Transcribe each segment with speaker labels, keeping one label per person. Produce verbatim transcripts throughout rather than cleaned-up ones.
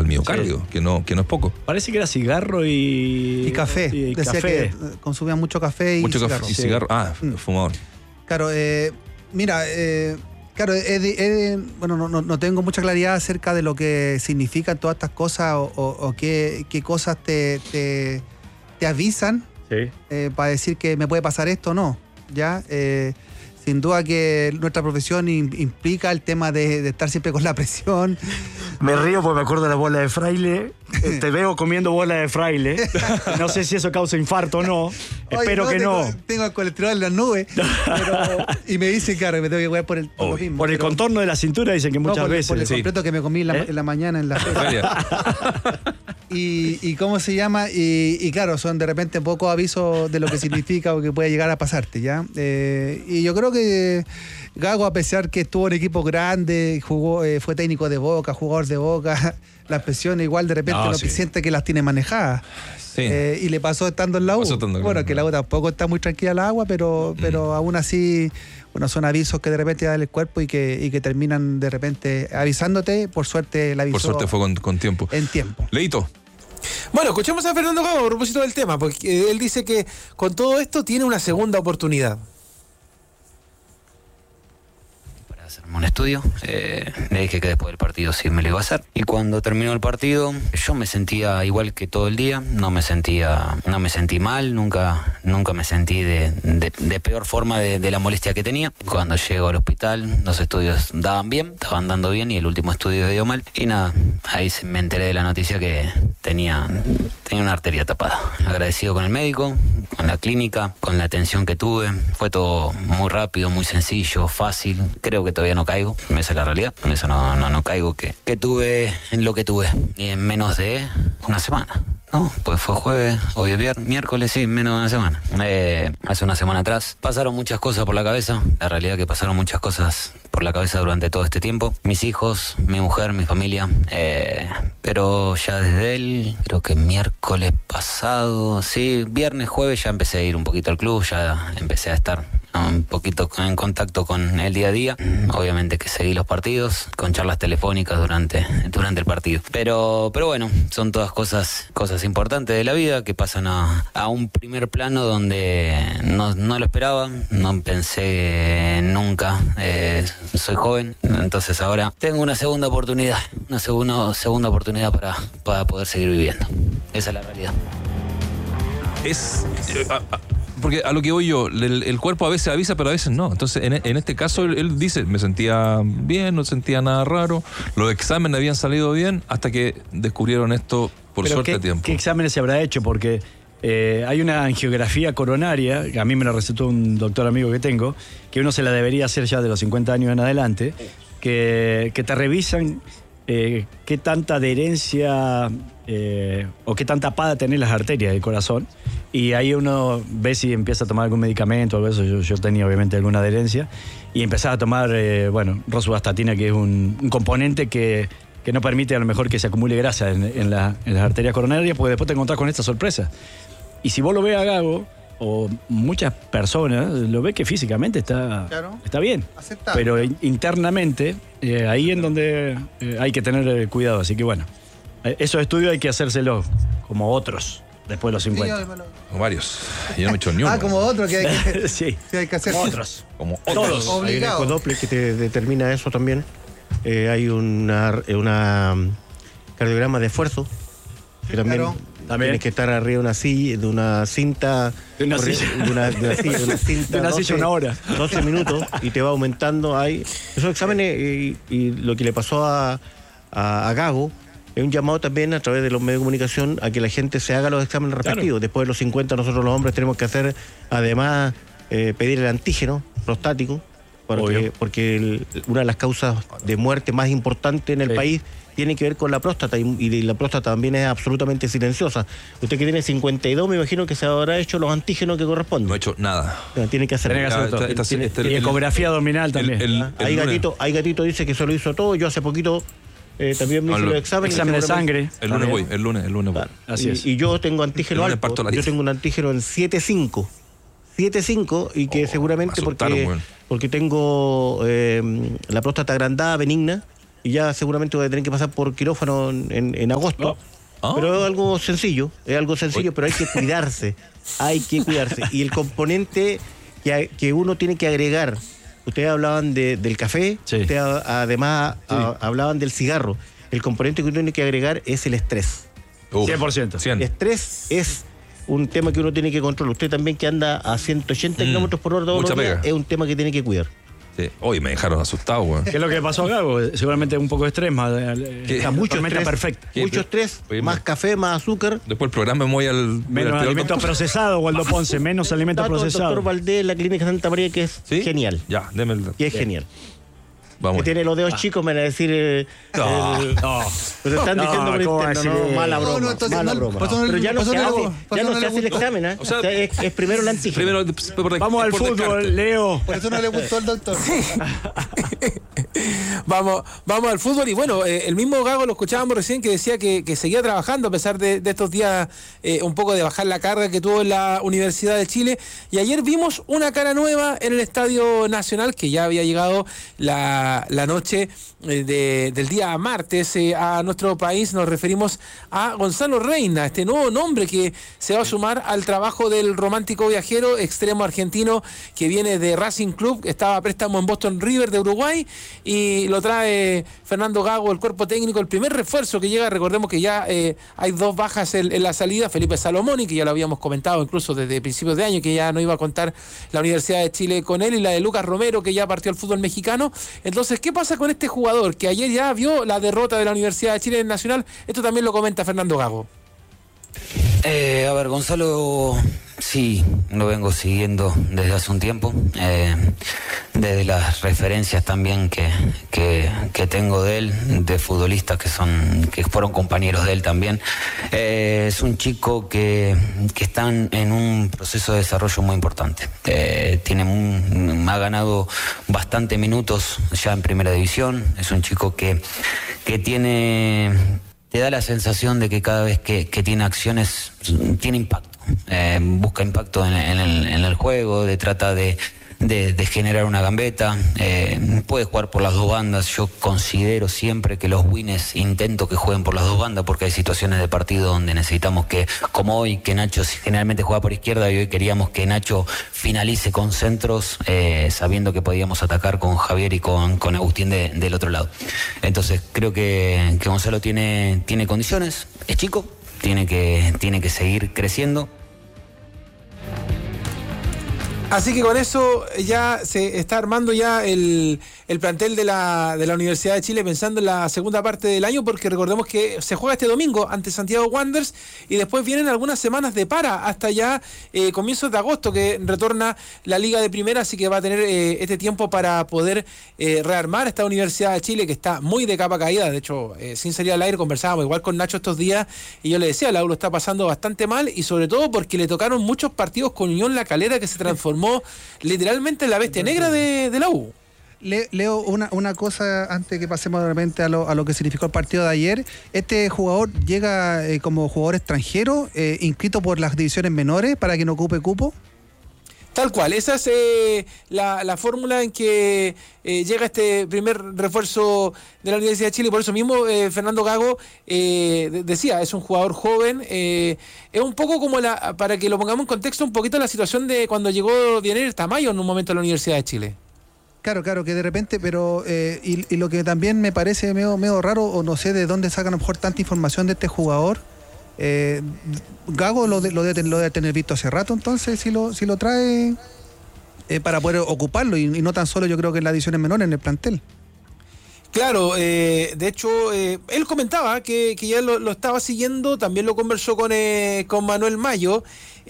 Speaker 1: miocardio, sí. que no que no es poco.
Speaker 2: Parece que era cigarro y...
Speaker 3: Y café.
Speaker 2: Y
Speaker 3: Decía
Speaker 2: café.
Speaker 3: que consumía mucho café y
Speaker 1: mucho
Speaker 3: cigarro.
Speaker 1: Café y cigarro. Ah,
Speaker 3: mm.
Speaker 1: fumador.
Speaker 3: Claro, eh, mira, eh, claro, eh, eh, bueno, no, no, no tengo mucha claridad acerca de lo que significan todas estas cosas o, o, o qué, qué cosas te, te, te avisan
Speaker 2: sí.
Speaker 3: eh, para decir que me puede pasar esto o no, ¿ya? Eh, Sin duda que nuestra profesión implica el tema de, de estar siempre con la presión.
Speaker 2: Me río porque me acuerdo de la bola de fraile. Te veo comiendo bola de fraile. No sé si eso causa infarto o no. Oye, Espero no, que
Speaker 3: tengo,
Speaker 2: no.
Speaker 3: Tengo el colesterol en las nubes. Pero, y me dicen, claro, que me tengo que cuidar por el por, lo mismo,
Speaker 2: por el
Speaker 3: pero,
Speaker 2: contorno de la cintura dicen que muchas
Speaker 3: no, por,
Speaker 2: veces.
Speaker 3: Por el
Speaker 2: sí.
Speaker 3: completo que me comí en la, ¿Eh? en la mañana en la feria. y, y cómo se llama. Y, y claro, son de repente pocos avisos de lo que significa o que puede llegar a pasarte, ¿ya? Eh, y yo creo que Gago, a pesar que estuvo en equipo grande, jugó, eh, fue técnico de Boca, jugador de Boca, las presiones igual de repente
Speaker 1: no,
Speaker 3: lo
Speaker 1: sí.
Speaker 3: que siente que las tiene manejadas. Sí. Eh, y le pasó estando en la U. Estando, bueno, que la U tampoco está muy tranquila el agua, pero, mm. pero aún así, bueno, son avisos que de repente da el cuerpo y que, y que terminan de repente avisándote. Por suerte el aviso.
Speaker 1: Por suerte fue con, con tiempo.
Speaker 3: En tiempo.
Speaker 1: Leito.
Speaker 4: Bueno, escuchemos a Fernando Gago a propósito del tema, porque él dice que con todo esto tiene una segunda oportunidad.
Speaker 5: Un estudio, eh, le dije que después del partido sí me lo iba a hacer, y cuando terminó el partido yo me sentía igual que todo el día, no me sentía no me sentí mal, nunca nunca me sentí de, de, de peor forma de, de la molestia que tenía. Cuando llego al hospital los estudios daban bien, estaban dando bien y el último estudio dio mal y nada, ahí me enteré de la noticia que tenía, tenía una arteria tapada. Agradecido con el médico, con la clínica, con la atención que tuve, fue todo muy rápido, muy sencillo, fácil, creo que todavía no caigo, esa es la realidad, en eso no, no, no caigo que, que tuve en lo que tuve, y en menos de una semana. No, pues fue jueves, hoy es viernes, miércoles, sí, menos de una semana. Eh, hace una semana atrás pasaron muchas cosas por la cabeza, la realidad es que pasaron muchas cosas por la cabeza durante todo este tiempo. Mis hijos, mi mujer, mi familia, eh, pero ya desde él, creo que miércoles pasado, sí, viernes, jueves ya empecé a ir un poquito al club, ya empecé a estar un poquito en contacto con el día a día. Obviamente que seguí los partidos, con charlas telefónicas durante, durante el partido. Pero, pero bueno, son todas cosas, cosas importantes de la vida que pasan a, a un primer plano donde no, no lo esperaba, no pensé nunca. Eh, soy joven, entonces ahora tengo una segunda oportunidad, una segunda, segunda oportunidad para, para poder seguir viviendo. Esa es la realidad.
Speaker 1: Es... Eh, a, a... Porque a lo que voy yo, el, el cuerpo a veces avisa, pero a veces no. Entonces, en, en este caso, él, él dice, me sentía bien, no sentía nada raro, los exámenes habían salido bien, hasta que descubrieron esto por
Speaker 2: pero
Speaker 1: suerte
Speaker 2: ¿qué,
Speaker 1: a tiempo.
Speaker 2: ¿Qué exámenes se habrá hecho? Porque eh, hay una angiografía coronaria, que a mí me la recetó un doctor amigo que tengo, que uno se la debería hacer ya de los cincuenta años en adelante, que, que te revisan eh, qué tanta adherencia eh, o qué tan tapada tenés las arterias del corazón. Y ahí uno ve si empieza a tomar algún medicamento o algo de eso. Yo, yo tenía obviamente alguna adherencia. Y empezaba a tomar, eh, bueno, rosuvastatina, que es un, un componente que, que no permite a lo mejor que se acumule grasa en, en, la, en las arterias coronarias, porque después te encontrás con esta sorpresa. Y si vos lo ves a Gago, o muchas personas, lo ves que físicamente está, claro, está bien. Aceptable. Pero internamente, eh, ahí en donde eh, hay que tener eh, cuidado. Así que bueno, eh, esos estudios hay que hacérselos como otros. Después de los cincuenta.
Speaker 1: Sí, como varios. Yo no me he hecho ni uno.
Speaker 3: Ah, como otro que hay que,
Speaker 2: sí.
Speaker 3: que, hay que hacer.
Speaker 2: Como otros.
Speaker 1: Como otros.
Speaker 6: Todos. Hay un ecodoppler que te determina eso también. Eh, hay una, una um, cardiograma de esfuerzo que también, claro, también tienes que estar arriba de una silla, de una cinta.
Speaker 2: De una silla.
Speaker 6: De una, de una, silla, de una cinta.
Speaker 2: De una doce, silla una hora.
Speaker 6: doce minutos y te va aumentando. Hay esos exámenes y, y lo que le pasó a, a, a Gago. Es un llamado también a través de los medios de comunicación a que la gente se haga los exámenes respectivos. Claro. Después de los cincuenta nosotros los hombres tenemos que hacer, además, eh, pedir el antígeno prostático, porque, porque el, una de las causas de muerte más importantes en el sí. país tiene que ver con la próstata, y, y la próstata también es absolutamente silenciosa. Usted que tiene cincuenta y dos, me imagino que se habrá hecho los antígenos que corresponden.
Speaker 1: No he hecho nada.
Speaker 6: No, tiene que hacer,
Speaker 2: que hacer todo. Esta, esta, tiene, este, y el, ecografía abdominal también. El, el, el,
Speaker 6: hay, gatito, hay gatito dice que se lo hizo todo. Yo hace poquito... Eh, también me hice los exámenes.
Speaker 2: Examen de sangre.
Speaker 1: El lunes voy, el lunes, el lunes voy.
Speaker 6: Claro. Así es. Y, y yo tengo antígeno alto. Yo tengo un antígeno en siete cinco. siete cinco y que oh, seguramente porque, bueno. porque tengo eh, la próstata agrandada, benigna, y ya seguramente voy a tener que pasar por quirófano en, en agosto.
Speaker 1: Oh.
Speaker 6: Pero es algo sencillo, es algo sencillo, pero hay que cuidarse, hay que cuidarse. Y el componente que, que uno tiene que agregar, ustedes hablaban de, del café,
Speaker 2: Sí.
Speaker 6: ustedes a- además
Speaker 2: Sí.
Speaker 6: a- hablaban del cigarro. El componente que uno tiene que agregar es el estrés.
Speaker 1: Uf,
Speaker 2: cien por ciento.
Speaker 1: cien.
Speaker 6: El estrés es un tema que uno tiene que controlar. Usted también que anda a ciento ochenta
Speaker 1: Mm,
Speaker 6: kilómetros por hora todos
Speaker 1: mucha
Speaker 6: los días,
Speaker 1: pega.
Speaker 6: es un tema que tiene que cuidar.
Speaker 1: Sí. Hoy me dejaron asustado, weón.
Speaker 2: ¿Qué es lo que pasó acá? Porque seguramente un poco de estrés, más eh,
Speaker 1: ¿Qué?
Speaker 2: está
Speaker 6: Mucho
Speaker 2: tormenta
Speaker 6: estrés.
Speaker 2: perfecta.
Speaker 1: ¿Qué?
Speaker 6: Mucho estrés,
Speaker 1: Oye,
Speaker 6: más
Speaker 1: me-
Speaker 6: café, más azúcar.
Speaker 1: Después del programa me voy al... voy al
Speaker 2: Menos
Speaker 1: tiro al
Speaker 2: alimentos
Speaker 1: doctor.
Speaker 2: procesados, Waldo Ponce, menos alimentos
Speaker 6: Dato del
Speaker 2: procesados.
Speaker 6: doctor Valdés, la clínica Santa María, que es
Speaker 1: ¿Sí?
Speaker 6: genial.
Speaker 1: Ya, deme el...
Speaker 6: Que es genial.
Speaker 1: Vamos.
Speaker 6: Que tiene los dedos chicos, me van a decir. eh,
Speaker 1: No.
Speaker 6: el-
Speaker 2: No.
Speaker 6: Pero están
Speaker 2: No,
Speaker 6: diciendo por
Speaker 2: ¿cómo va a
Speaker 6: interno,
Speaker 2: decir
Speaker 6: no,
Speaker 2: que-
Speaker 6: mala
Speaker 3: No,
Speaker 6: broma.
Speaker 3: no, entonces
Speaker 6: mala
Speaker 3: no,
Speaker 6: broma.
Speaker 3: por eso no-
Speaker 6: Pero ya no
Speaker 3: por
Speaker 6: se
Speaker 3: eso no
Speaker 6: hace,
Speaker 3: le-
Speaker 6: ya
Speaker 3: por eso
Speaker 6: no
Speaker 3: no
Speaker 6: se
Speaker 3: le
Speaker 6: hace el
Speaker 3: gustó.
Speaker 6: examen, ¿eh?
Speaker 1: O sea,
Speaker 6: O sea, es, es primero el antígeno.
Speaker 1: Primero, pues, por-
Speaker 2: Vamos al
Speaker 1: por
Speaker 2: fútbol,
Speaker 1: descarte.
Speaker 2: Leo.
Speaker 3: Por eso no le gustó al doctor.
Speaker 4: Vamos, vamos al fútbol y bueno, eh, el mismo Gago lo escuchábamos recién que decía que, que seguía trabajando a pesar de, de estos días eh, un poco de bajar la carga que tuvo en la Universidad de Chile, y ayer vimos una cara nueva en el Estadio Nacional que ya había llegado la, la noche eh, de, del día martes eh, a nuestro país. Nos referimos a Gonzalo Reina, este nuevo nombre que se va a sumar al trabajo del romántico viajero extremo argentino que viene de Racing Club, estaba a préstamo en Boston River de Uruguay, y lo trae Fernando Gago, el cuerpo técnico, el primer refuerzo que llega. Recordemos que ya eh, hay dos bajas en, en la salida, Felipe Salomoni, que ya lo habíamos comentado incluso desde principios de año, que ya no iba a contar la Universidad de Chile con él, y la de Lucas Romero, que ya partió al fútbol mexicano. Entonces, ¿qué pasa con este jugador que ayer ya vio la derrota de la Universidad de Chile en Nacional? Esto también lo comenta Fernando Gago.
Speaker 5: Eh, a ver, Gonzalo, sí, lo vengo siguiendo desde hace un tiempo, eh, desde las referencias también que, que, que tengo de él, de futbolistas que son que fueron compañeros de él también. Eh, es un chico que, que está en un proceso de desarrollo muy importante. Eh, tiene un, ha ganado bastante minutos ya en primera división. Es un chico que, que tiene... te da la sensación de que cada vez que, que tiene acciones tiene impacto, eh, busca impacto en, en, el, en el juego, de, trata de, de, de generar una gambeta, eh, puede jugar por las dos bandas. Yo considero siempre que los winners intento que jueguen por las dos bandas, porque hay situaciones de partido donde necesitamos que, como hoy, que Nacho generalmente juega por izquierda, y hoy queríamos que Nacho finalice con centros, eh, sabiendo que podíamos atacar con Javier y con, con Agustín de, del otro lado. Entonces creo que, que Gonzalo tiene, tiene condiciones, es chico, tiene que, tiene que seguir creciendo.
Speaker 4: Así que con eso ya se está armando ya el, el plantel de la, de la Universidad de Chile, pensando en la segunda parte del año, porque recordemos que se juega este domingo ante Santiago Wanderers, y después vienen algunas semanas de para hasta ya eh, comienzos de agosto, que retorna la Liga de Primera, así que va a tener eh, este tiempo para poder eh, rearmar esta Universidad de Chile, que está muy de capa caída. De hecho, eh, sin salir al aire conversábamos igual con Nacho estos días, y yo le decía, la U lo está pasando bastante mal, y sobre todo porque le tocaron muchos partidos con Unión La Calera, que se transformó literalmente en la bestia negra de, de la U.
Speaker 3: Le- Leo, una, una cosa antes que pasemos de repente a lo, a lo que significó el partido de ayer. Este jugador llega eh, como jugador extranjero, eh, inscrito por las divisiones menores para que no ocupe cupo.
Speaker 4: Tal cual, esa es eh, la, la fórmula en que eh, llega este primer refuerzo de la Universidad de Chile. Por eso mismo eh, Fernando Gago eh, de- decía, es un jugador joven, eh, es un poco como, la para que lo pongamos en contexto, un poquito la situación de cuando llegó Daniel Tamayo en un momento a la Universidad de Chile.
Speaker 3: Claro, claro, que de repente, pero eh, y, y lo que también me parece medio, medio raro, o no sé de dónde sacan a lo mejor tanta información de este jugador. Eh, Gago lo, de, lo, de, lo debe tener visto hace rato, entonces si lo, si lo trae eh, para poder ocuparlo, y, y no tan solo yo creo que en las ediciones menores, en el plantel.
Speaker 4: Claro, eh, de hecho, eh, él comentaba que, que ya lo, lo estaba siguiendo, también lo conversó con, eh, con Manuel Mayo.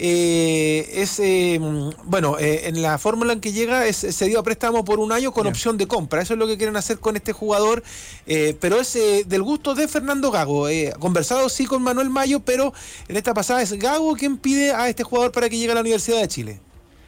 Speaker 4: Eh, es eh, bueno, eh, en la fórmula en que llega es cedido a préstamo por un año con
Speaker 3: Bien.
Speaker 4: opción de compra. Eso es lo que quieren hacer con este jugador, eh, pero es eh, del gusto de Fernando Gago. Eh, conversado sí con Manuel Mayo, pero en esta pasada es Gago quien pide a este jugador para que llegue a la Universidad de Chile.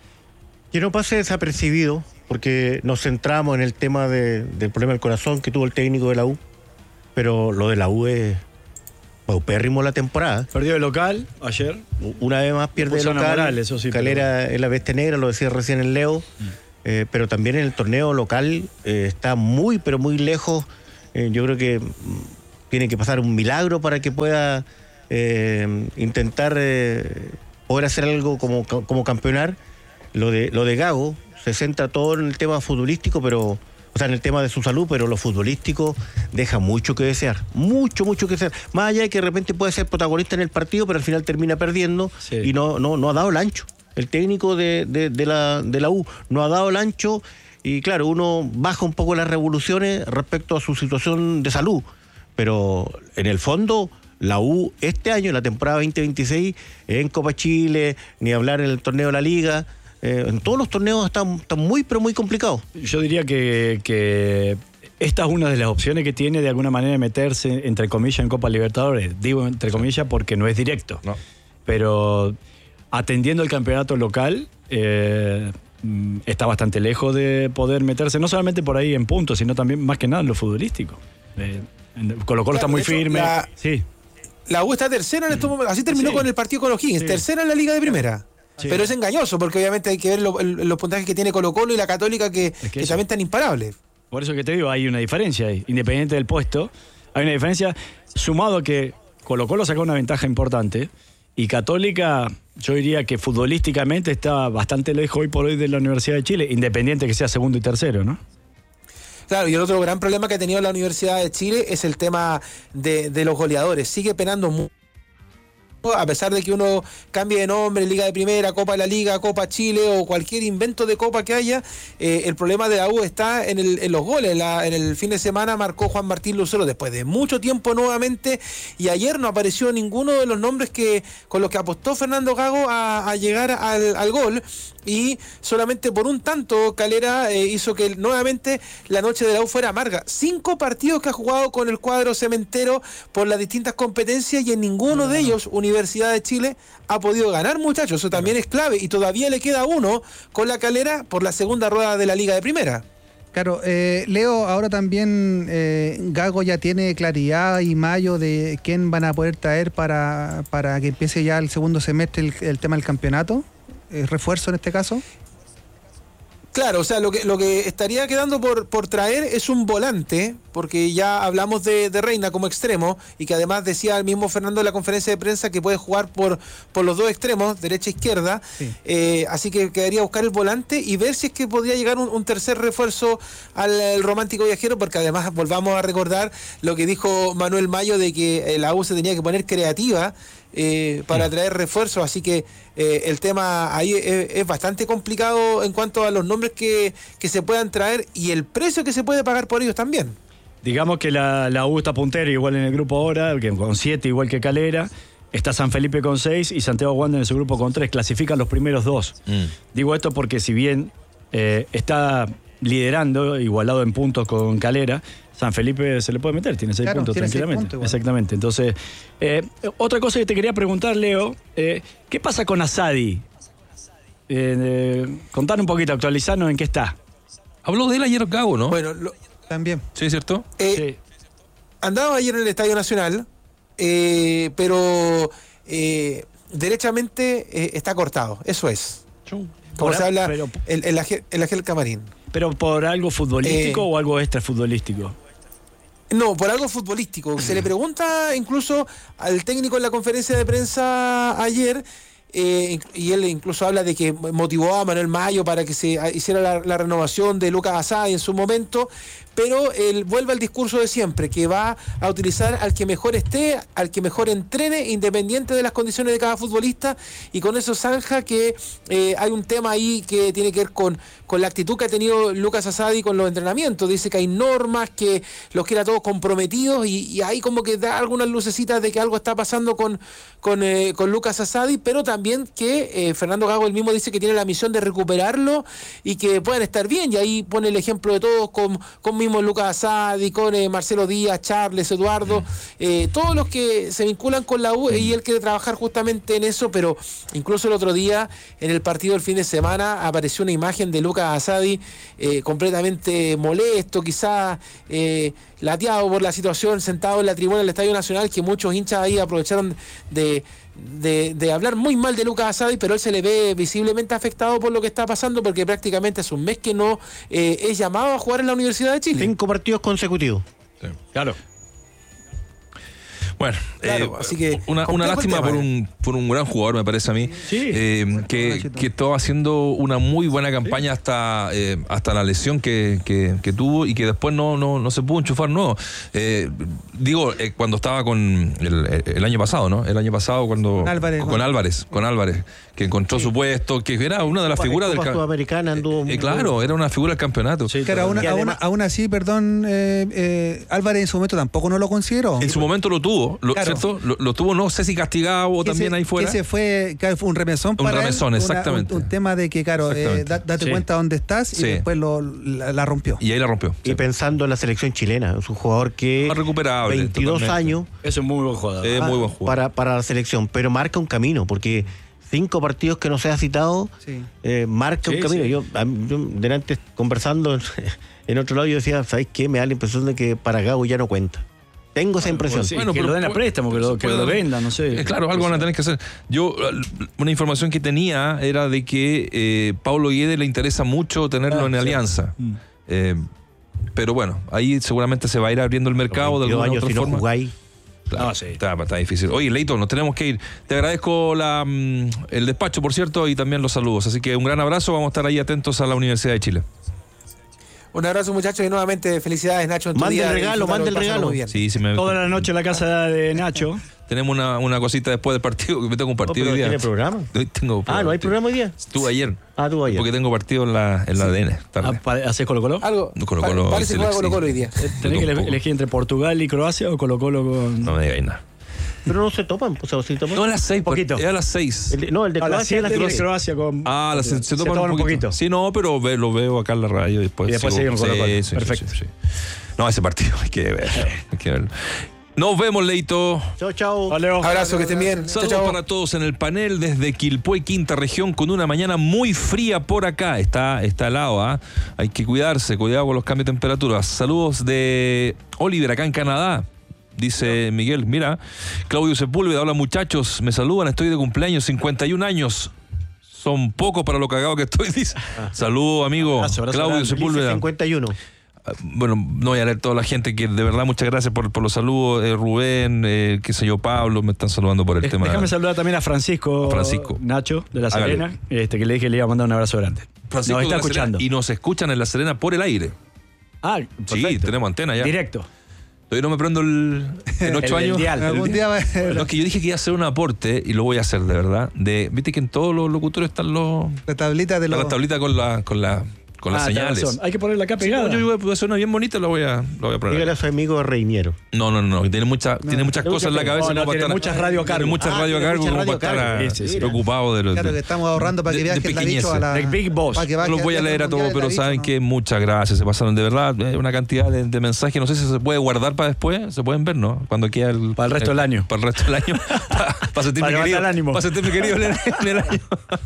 Speaker 6: Que no pase desapercibido, porque nos centramos en el tema de, del problema del corazón que tuvo el técnico de la U, pero lo de la U es paupérrimo la temporada.
Speaker 2: Perdió el local ayer.
Speaker 6: Una vez más pierde el
Speaker 2: Puso una
Speaker 6: local.
Speaker 2: moral, eso sí,
Speaker 6: Calera es la bestia negra, lo decía recién el Leo, eh, pero también en el torneo local eh, está muy, pero muy lejos Eh, yo creo que tiene que pasar un milagro para que pueda eh, intentar eh, poder hacer algo como, como campeonar. Lo de, lo de Gago se centra todo en el tema futbolístico, pero... O sea, en el tema de su salud, pero lo futbolístico deja mucho que desear. Mucho, mucho que desear. Más allá de que de repente puede ser protagonista en el partido, pero al final termina perdiendo sí. y no, no, no ha dado el ancho. El técnico de, de, de, la, de la U no ha dado el ancho y claro, uno baja un poco las revoluciones respecto a su situación de salud. Pero en el fondo, la U este año, en la temporada veinte veintiséis, en Copa Chile, ni hablar en el torneo de la Liga... Eh, en todos los torneos están, están muy, pero muy complicados.
Speaker 2: Yo diría que, que esta es una de las opciones que tiene de alguna manera de meterse, entre comillas, en Copa Libertadores. Digo entre comillas porque no es directo. No. Pero atendiendo el campeonato local, eh, está bastante lejos de poder meterse, no solamente por ahí en puntos, sino también más que nada en lo futbolístico. Eh, Colo Colo claro, está muy hecho, firme.
Speaker 4: La,
Speaker 2: sí.
Speaker 4: la U está tercera en estos momentos. Así terminó sí. con el partido con O'Higgins. Sí. Tercera en la Liga de Primera. Sí. Pero es engañoso, porque obviamente hay que ver lo, el, los puntajes que tiene Colo Colo y la Católica, que, es que, que también están imparables.
Speaker 2: Por eso que te digo, hay una diferencia ahí, independiente del puesto. Hay una diferencia, sumado a que Colo Colo saca una ventaja importante, y Católica, yo diría que futbolísticamente está bastante lejos hoy por hoy de la Universidad de Chile, independiente que sea segundo y tercero, ¿no?
Speaker 4: Claro, y el otro gran problema que ha tenido la Universidad de Chile es el tema de, de los goleadores. Sigue penando mucho. A pesar de que uno cambie de nombre, Liga de Primera, Copa de la Liga, Copa Chile o cualquier invento de Copa que haya, eh, el problema de la U está en, el, en los goles. La, en el fin de semana marcó Juan Martín Lucero después de mucho tiempo nuevamente, y ayer no apareció ninguno de los nombres que con los que apostó Fernando Gago a, a llegar al, al gol, y solamente por un tanto Calera eh, hizo que nuevamente la noche de la U fuera amarga. Cinco partidos que ha jugado con el cuadro cementero por las distintas competencias y en ninguno de ellos Universidad de Chile ha podido ganar, muchachos. Eso también es clave, y todavía le queda uno con la Calera por la segunda rueda de la Liga de Primera.
Speaker 3: Claro, eh, Leo, ahora también eh, Gago ya tiene claridad y Mayo de quién van a poder traer para, para que empiece ya el segundo semestre el, el tema del campeonato. ¿Es refuerzo en este caso?
Speaker 4: Claro, o sea, lo que lo que estaría quedando por, por traer es un volante, porque ya hablamos de, de Reina como extremo, y que además decía el mismo Fernando en la conferencia de prensa que puede jugar por, por los dos extremos, derecha e izquierda, sí. eh, así que quedaría buscar el volante y ver si es que podría llegar un, un tercer refuerzo al, al romántico viajero, porque además volvamos a recordar lo que dijo Manuel Mayo de que la U se tenía que poner creativa Eh, para sí. traer refuerzos, así que eh, el tema ahí es, es bastante complicado en cuanto a los nombres que, que se puedan traer y el precio que se puede pagar por ellos también.
Speaker 2: Digamos que la, la U está puntera igual en el grupo ahora, que con siete igual que Calera, está San Felipe con seis y Santiago Wander en su grupo con tres, clasifican los primeros dos. Mm. Digo esto porque si bien eh, está liderando, igualado en puntos con Calera, San Felipe se le puede meter, tiene seis claro, puntos tiene tranquilamente. Seis puntos, exactamente. Entonces, eh, otra cosa que te quería preguntar, Leo, eh, ¿qué pasa con Asadi? Eh, eh, contar un poquito, actualizarnos en qué está.
Speaker 1: Habló de él ayer Gago, ¿no?
Speaker 4: Bueno, lo,
Speaker 3: también.
Speaker 1: Sí, ¿cierto?
Speaker 4: Eh,
Speaker 2: sí.
Speaker 4: Andaba ayer en el Estadio Nacional, eh, pero eh, derechamente eh, está cortado, eso es. Como por se a, habla pero, el, el, el, el Ángel Camarín.
Speaker 2: ¿Pero por algo futbolístico
Speaker 4: eh,
Speaker 2: o algo extra futbolístico?
Speaker 4: No, por algo futbolístico. Se le pregunta incluso al técnico en la conferencia de prensa ayer, eh, y él incluso habla de que motivó a Manuel Mayo para que se hiciera la, la renovación de Lucas Asadi en su momento, pero él vuelve al discurso de siempre, que va a utilizar al que mejor esté, al que mejor entrene, independiente de las condiciones de cada futbolista, y con eso zanja que eh, hay un tema ahí que tiene que ver con, con la actitud que ha tenido Lucas Asadi con los entrenamientos. Dice que hay normas, que los quiere a todos comprometidos, y, y ahí como que da algunas lucecitas de que algo está pasando con, con, eh, con Lucas Asadi, pero también que eh, Fernando Gago él mismo dice que tiene la misión de recuperarlo y que puedan estar bien, y ahí pone el ejemplo de todos con, con mismo Lucas Asadi, con eh, Marcelo Díaz, Charles, Eduardo, eh, todos los que se vinculan con la U, y él quiere trabajar justamente en eso. Pero incluso el otro día en el partido del fin de semana apareció una imagen de Lucas Asadi eh, completamente molesto, quizás eh, lateado por la situación, sentado en la tribuna del Estadio Nacional, que muchos hinchas ahí aprovecharon de De, de hablar muy mal de Lucas Asadi, pero él se le ve visiblemente afectado por lo que está pasando, porque prácticamente hace un mes que no eh, es llamado a jugar en la Universidad de Chile.
Speaker 6: Cinco partidos consecutivos.
Speaker 1: Sí.
Speaker 2: Claro.
Speaker 1: Bueno,
Speaker 4: Claro,
Speaker 1: eh,
Speaker 4: así que
Speaker 1: una, una
Speaker 4: complejo
Speaker 1: lástima
Speaker 4: el tema,
Speaker 1: por
Speaker 4: ¿eh?
Speaker 1: un, por un gran jugador, me parece a mí,
Speaker 2: Sí.
Speaker 1: eh, que, que estaba haciendo una muy buena campaña hasta, eh, hasta la lesión que, que, que tuvo y que después no, no, no se pudo enchufar nuevo. Eh, digo, eh, cuando estaba con el, el año pasado, ¿no? El año pasado cuando...
Speaker 3: Con Álvarez,
Speaker 1: Con
Speaker 3: con-
Speaker 1: Álvarez, con Álvarez, que encontró su puesto, que era una de las
Speaker 6: Copa-
Speaker 1: figuras del
Speaker 6: Copa
Speaker 1: ca-
Speaker 6: Sudamericana anduvo
Speaker 1: Eh,
Speaker 6: muy-
Speaker 1: claro, era una figura del campeonato.
Speaker 2: Sí.
Speaker 3: Claro, aún,
Speaker 6: Y
Speaker 3: aún-
Speaker 6: además-
Speaker 3: aún así, perdón, eh, eh, Álvarez en su momento tampoco no lo consideró.
Speaker 1: En su momento lo tuvo, lo,
Speaker 3: Claro.
Speaker 1: ¿cierto? Lo, lo tuvo, no sé si castigado o
Speaker 3: Que
Speaker 1: también
Speaker 3: ese-
Speaker 1: ahí fuera.
Speaker 3: que Ese fue, que fue un remesón
Speaker 1: Un
Speaker 3: para él,
Speaker 1: remesón,
Speaker 3: una-
Speaker 1: exactamente.
Speaker 3: un, un tema de que, claro, eh,
Speaker 1: Exactamente.
Speaker 3: da- date
Speaker 2: Sí.
Speaker 3: cuenta dónde estás
Speaker 1: Sí.
Speaker 3: y después lo, la, la rompió.
Speaker 1: Y ahí la rompió.
Speaker 6: Y
Speaker 1: Sí.
Speaker 6: pensando en la selección chilena, es un jugador que
Speaker 1: Más recuperable,
Speaker 6: veintidós
Speaker 1: totalmente.
Speaker 6: años
Speaker 2: Es un muy buen jugador.
Speaker 1: Eh,
Speaker 6: ah,
Speaker 1: muy buen jugador.
Speaker 6: para, para la selección, pero marca un camino, porque cinco partidos que no se ha citado,
Speaker 3: Sí.
Speaker 6: eh, marca
Speaker 2: Sí,
Speaker 6: un camino.
Speaker 2: sí.
Speaker 6: Yo, a mí- yo delante conversando en, en otro lado, yo decía, ¿sabes qué? Me da la impresión de que para Gago ya no cuenta. Tengo esa impresión.
Speaker 2: Sí,
Speaker 1: Bueno,
Speaker 2: que
Speaker 1: pero
Speaker 2: lo den a
Speaker 1: puede-
Speaker 2: préstamo, que lo, que lo
Speaker 1: puede-
Speaker 2: vendan, no sé.
Speaker 1: Eh, claro, algo van a tener que hacer. Yo, eh, una información que tenía era de que eh, Paulo Guedes le interesa mucho tenerlo
Speaker 2: Ah,
Speaker 1: en
Speaker 2: sí.
Speaker 1: Alianza.
Speaker 2: Mm.
Speaker 1: Eh, pero bueno, ahí seguramente se va a ir abriendo el mercado de
Speaker 6: veintidós
Speaker 1: alguna
Speaker 6: años
Speaker 1: otra
Speaker 6: si no
Speaker 1: forma.
Speaker 6: jugáis.
Speaker 1: Claro,
Speaker 2: No, sí.
Speaker 1: está, está difícil. Oye, Leito, nos tenemos que ir. Te agradezco la, mm, el despacho, por cierto, y también los saludos. Así que un gran abrazo. Vamos a estar ahí atentos a la Universidad de Chile.
Speaker 4: Un abrazo, muchachos, y nuevamente felicidades, Nacho. En tu
Speaker 6: Mande
Speaker 4: día
Speaker 6: el
Speaker 4: de
Speaker 6: regalo,
Speaker 4: disfrutarlo,
Speaker 6: mande el
Speaker 4: pásalo
Speaker 6: regalo.
Speaker 4: muy bien.
Speaker 1: Sí, sí me...
Speaker 2: Toda la noche en la casa de Nacho.
Speaker 1: Tenemos una, una cosita después del partido, que me tengo un
Speaker 6: No,
Speaker 1: partido
Speaker 6: pero
Speaker 1: hoy día.
Speaker 6: ¿tiene programa?
Speaker 1: Hoy tengo
Speaker 6: Ah, ¿no hay programa hoy día?
Speaker 1: Estuve ayer.
Speaker 6: Ah, tú ayer.
Speaker 1: Porque tengo partido en la, en la A D N.
Speaker 2: Ah,
Speaker 1: tarde.
Speaker 2: pa- ¿Haces Colo Colo?
Speaker 4: Algo.
Speaker 1: Colo Colo,
Speaker 4: pa- parece que juega
Speaker 1: sí.
Speaker 4: Colo Colo hoy día.
Speaker 2: ¿Tenés que
Speaker 1: Tampoco.
Speaker 2: elegir entre Portugal y Croacia o Colo Colo con...?
Speaker 1: No me digáis nada.
Speaker 6: Pero no se topan, o sea, ¿sí topan?
Speaker 1: No, a las seis.
Speaker 2: Poquito.
Speaker 1: Es a las seis.
Speaker 6: El de- no, el de
Speaker 2: A las
Speaker 6: Croacia es la
Speaker 2: siete
Speaker 6: que
Speaker 2: de Croacia con...
Speaker 1: Ah, las, se, se toman
Speaker 2: toman
Speaker 1: un poquito. Sí, no, pero ve- lo veo acá en la radio y después.
Speaker 2: Y después
Speaker 1: sigo-
Speaker 2: siguen con Colo Colo.
Speaker 1: Sí, sí,
Speaker 2: Perfecto.
Speaker 1: sí, sí, sí. No, ese partido hay que verlo. Hay que verlo. Nos vemos, Leito.
Speaker 6: Chao, chao.
Speaker 2: Vale, Leo.
Speaker 4: Abrazo, que estén bien. Chao,
Speaker 1: Saludos
Speaker 4: chao.
Speaker 1: para todos en el panel desde Quilpué, quinta región, con una mañana muy fría por acá. Está, está helado, ¿ah? Hay que cuidarse, cuidado con los cambios de temperatura. Saludos de Oliver acá en Canadá. Dice Miguel, mira, Claudio Sepúlveda, hola muchachos, me saludan, estoy de cumpleaños, cincuenta y un años. Son pocos para lo cagado que estoy, dice. Saludos, amigo.
Speaker 2: Abrazo, abrazo
Speaker 1: Claudio
Speaker 2: grande.
Speaker 1: Sepúlveda.
Speaker 6: cincuenta y uno.
Speaker 1: Ah, Bueno, no voy a leer toda la gente que de verdad muchas gracias por, por los saludos. Eh, Rubén, eh, qué sé yo, Pablo, me están saludando por el
Speaker 2: Eh,
Speaker 1: tema.
Speaker 2: Déjame saludar también a Francisco,
Speaker 1: A Francisco.
Speaker 2: Nacho de La
Speaker 1: Hágale.
Speaker 2: Serena, este, que le dije que le iba a mandar un abrazo grande.
Speaker 1: Francisco
Speaker 2: Nos
Speaker 1: de
Speaker 2: está
Speaker 1: La Serena,
Speaker 2: escuchando.
Speaker 1: y nos escuchan en La Serena por el aire.
Speaker 2: Ah,
Speaker 1: Sí,
Speaker 2: perfecto.
Speaker 1: tenemos antena ya.
Speaker 2: Directo.
Speaker 1: Todavía no me prendo el, en ocho
Speaker 2: El- el
Speaker 1: años.
Speaker 2: dial.
Speaker 3: Algún día va
Speaker 1: No, es que yo dije que iba a hacer un aporte y lo voy a hacer de verdad. De, Viste que en todos los locutores están los
Speaker 3: la tablita de los...
Speaker 1: la tablita con la con la con las
Speaker 2: Ah, tenés
Speaker 1: señales.
Speaker 2: razón. Hay que ponerla acá
Speaker 1: Sí,
Speaker 2: pegada.
Speaker 1: no, yo voy a hacer una bien bonita, la voy a, la voy a poner.
Speaker 6: Dígale a su amigo Reiniero.
Speaker 1: No, no, no, que tiene, mucha, tiene muchas
Speaker 6: Tengo
Speaker 1: cosas en la
Speaker 6: que-
Speaker 1: cabeza.
Speaker 2: no, no,
Speaker 1: como
Speaker 2: tiene
Speaker 1: para
Speaker 2: muchas
Speaker 1: estar-
Speaker 2: radio a cargo.
Speaker 1: Tiene muchas
Speaker 6: Ah,
Speaker 1: radio a
Speaker 6: tiene
Speaker 1: cargo
Speaker 6: muchas
Speaker 1: como
Speaker 6: radio
Speaker 1: para
Speaker 6: a cargo.
Speaker 1: estar
Speaker 2: Sí, sí, sí.
Speaker 1: preocupado de los
Speaker 3: Claro
Speaker 1: de-
Speaker 3: que estamos ahorrando para que
Speaker 1: de-
Speaker 3: viaje
Speaker 1: de
Speaker 3: el Davicho
Speaker 1: pequeñeces.
Speaker 3: a la...
Speaker 2: The Big Boss.
Speaker 3: para que
Speaker 1: No
Speaker 3: baje
Speaker 1: los voy a
Speaker 3: al
Speaker 1: leer a todos,
Speaker 3: Mundial
Speaker 1: pero
Speaker 3: el
Speaker 1: saben
Speaker 3: Davicho,
Speaker 1: que muchas gracias, se pasaron de verdad. eh, Una cantidad de, de mensajes, no sé si se puede guardar para después, se pueden ver, ¿no? Cuando queda el.
Speaker 2: Para el resto
Speaker 1: eh,
Speaker 2: del año.
Speaker 1: Para el resto del año. para, para sentirme
Speaker 2: Para levantar
Speaker 1: querido.
Speaker 2: el ánimo.
Speaker 1: Para sentirme querido en el, en el año.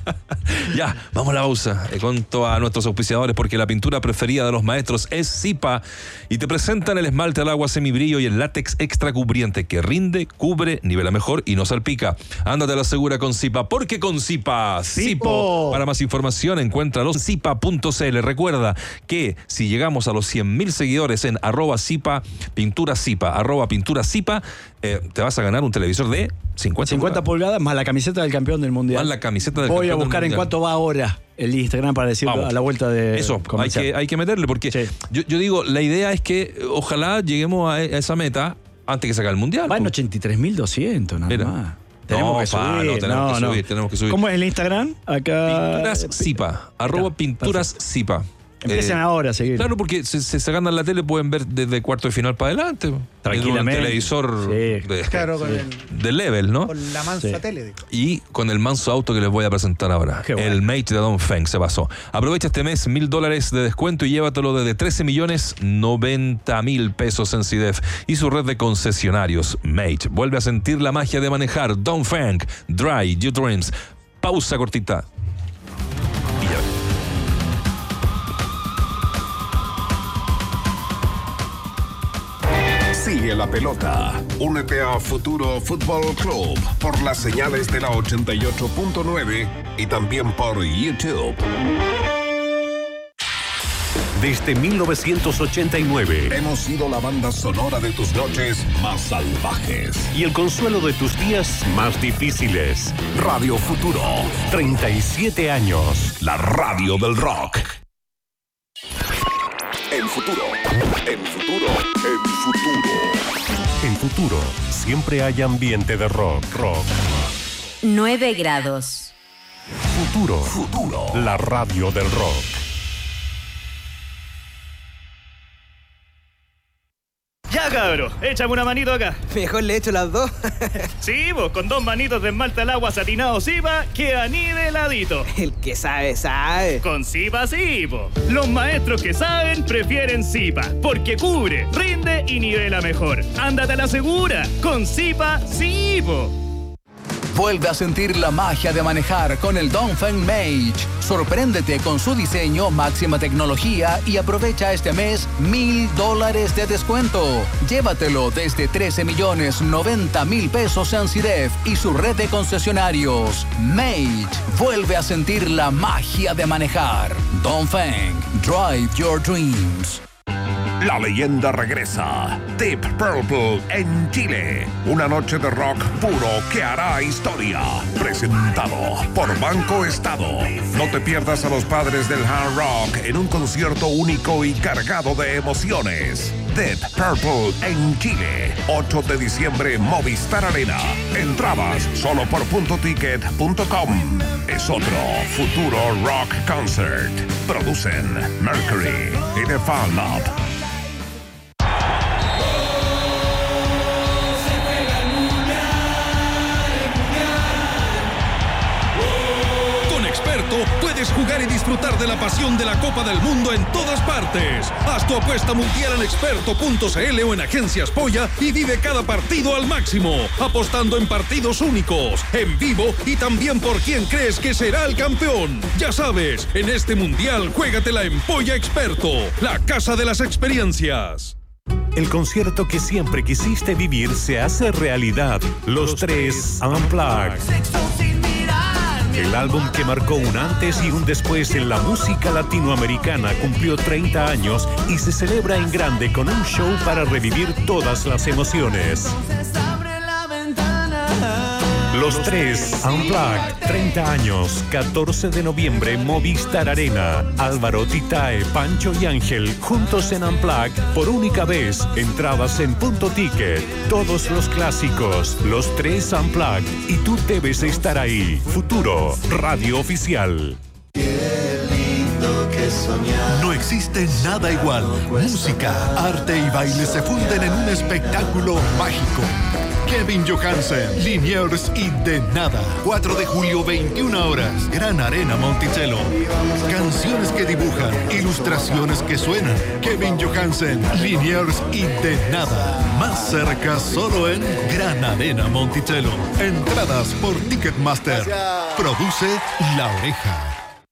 Speaker 1: Ya, vamos a la pausa. Eh, con todos nuestros auspiciadores, porque la pintura preferida de los maestros es Zipa. Y te presentan el esmalte al agua semibrillo y el látex extra cubriente que rinde, cubre, nivela mejor y no salpica. Ándate a la segura con Zipa, porque con Zipa, Zipo. Para más información, encuéntralo en zipa punto c l. Recuerda que si llegamos a los cien mil seguidores en arroba Zipa, pintura Zipa, arroba pintura Zipa, eh, te vas a ganar un televisor de cincuenta,
Speaker 2: cincuenta pulgadas más la camiseta del campeón del mundial.
Speaker 1: Más la camiseta del
Speaker 2: Voy a
Speaker 1: campeón del
Speaker 2: buscar en
Speaker 1: mundial.
Speaker 2: cuánto va ahora el Instagram para decir
Speaker 1: Vamos.
Speaker 2: a la vuelta de.
Speaker 1: Eso, hay
Speaker 2: comercial.
Speaker 1: que, hay que meterle, porque
Speaker 2: Sí.
Speaker 1: yo, yo digo, la idea es que eh, ojalá lleguemos a, a esa meta antes que sacar el mundial.
Speaker 2: Va en
Speaker 1: po.
Speaker 2: ochenta y tres mil doscientos, nada
Speaker 1: Mira.
Speaker 2: más. Tenemos
Speaker 1: No,
Speaker 2: que
Speaker 1: pa,
Speaker 2: subir.
Speaker 1: no, tenemos que subir, tenemos que subir.
Speaker 2: ¿Cómo es el Instagram? Acá.
Speaker 1: Pinturas Zipa, arroba pinturas Zipa.
Speaker 2: Empiecen
Speaker 1: Eh,
Speaker 2: ahora a seguir.
Speaker 1: Claro, porque se, se, se ganan la tele, pueden ver desde cuarto de final para adelante.
Speaker 2: Tranquilamente.
Speaker 1: En un televisor
Speaker 2: Sí.
Speaker 1: de,
Speaker 3: Claro, con, el-
Speaker 1: de level, ¿no?
Speaker 3: con la mansa
Speaker 2: Sí.
Speaker 3: tele. digo.
Speaker 1: Y con el manso auto que les voy a presentar ahora.
Speaker 2: Qué bueno.
Speaker 1: El Mate de Dongfeng se pasó. Aprovecha este mes mil dólares de descuento y llévatelo desde trece millones noventa mil pesos en CIDEF y su red de concesionarios. Mate, vuelve a sentir la magia de manejar. Dongfeng, Dry Your Dreams. Pausa cortita. Y ya.
Speaker 7: Sigue la pelota. Únete a Futuro Fútbol Club por las señales de la ochenta y ocho punto nueve y también por YouTube.
Speaker 8: desde mil novecientos ochenta y nueve.
Speaker 7: Hemos sido la banda sonora de tus noches más salvajes.
Speaker 8: Y el consuelo de tus días más difíciles.
Speaker 7: Radio Futuro.
Speaker 8: treinta y siete años.
Speaker 7: La radio del rock. En futuro. En futuro. En futuro.
Speaker 8: En futuro, siempre hay ambiente de rock. Rock.
Speaker 9: nueve grados.
Speaker 8: Futuro. Futuro. La radio del rock.
Speaker 10: Ya, cabro, échame una manito acá.
Speaker 11: Mejor le echo las dos.
Speaker 10: Sí, vos, con dos manitos de esmalta al agua satinado Zipa, queda niveladito.
Speaker 11: El que sabe, sabe.
Speaker 10: Con Zipa sí, po. Los maestros que saben prefieren Zipa, porque cubre, rinde y nivela mejor. Ándate a la segura, con Zipa sí, po.
Speaker 12: Vuelve a sentir la magia de manejar con el Dongfeng Mage. Sorpréndete con su diseño, máxima tecnología y aprovecha este mes mil dólares de descuento. Llévatelo desde trece millones noventa mil pesos en Ciref y su red de concesionarios. Mage, vuelve a sentir la magia de manejar. Dongfeng, drive your dreams.
Speaker 7: La leyenda regresa. Deep Purple en Chile. Una noche de rock puro que hará historia. Presentado por Banco Estado. No te pierdas a los padres del hard rock en un concierto único y cargado de emociones. Deep Purple en Chile. ocho de diciembre, Movistar Arena. Entradas solo por punto ticket punto com. Es otro futuro rock concert. Producen Mercury y The Fan Lab.
Speaker 13: Puedes jugar y disfrutar de la pasión de la Copa del Mundo en todas partes. Haz tu apuesta mundial en experto punto c l o en Agencias Polla y vive cada partido al máximo, apostando en partidos únicos, en vivo y también por quién crees que será el campeón. Ya sabes, en este mundial juégatela en Polla Experto, la casa de las experiencias.
Speaker 8: El concierto que siempre quisiste vivir se hace realidad. Los Tres Unplugged. El álbum que marcó un antes y un después en la música latinoamericana cumplió treinta años y se celebra en grande con un show para revivir todas las emociones. Los Tres Unplugged, treinta años, catorce de noviembre, Movistar Arena. Álvaro, Titae, Pancho y Ángel, juntos en Unplugged, por única vez. Entradas en Punto Ticket. Todos los clásicos, Los Tres Unplugged. Y tú debes estar ahí. Futuro, radio oficial.
Speaker 14: No existe nada igual. Música, arte y baile se funden en un espectáculo mágico. Kevin Johansen, Liniers y De Nada. cuatro de julio, veintiuna horas. Gran Arena Monticello. Canciones que dibujan, ilustraciones que suenan. Kevin Johansen, Liniers y De Nada. Más cerca solo en Gran Arena Monticello. Entradas por Ticketmaster. Produce La Oreja.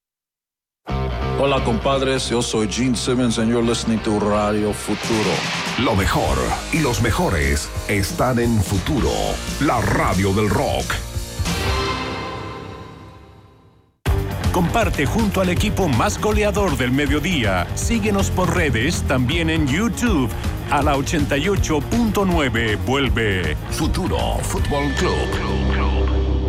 Speaker 15: Hola compadres, yo soy Gene Simmons and you're listening to Radio Futuro.
Speaker 7: Lo mejor y los mejores están en Futuro, la radio del rock.
Speaker 8: Comparte junto al equipo más goleador del mediodía. Síguenos por redes, también en YouTube. A la ochenta y ocho punto nueve vuelve
Speaker 7: Futuro Fútbol Club.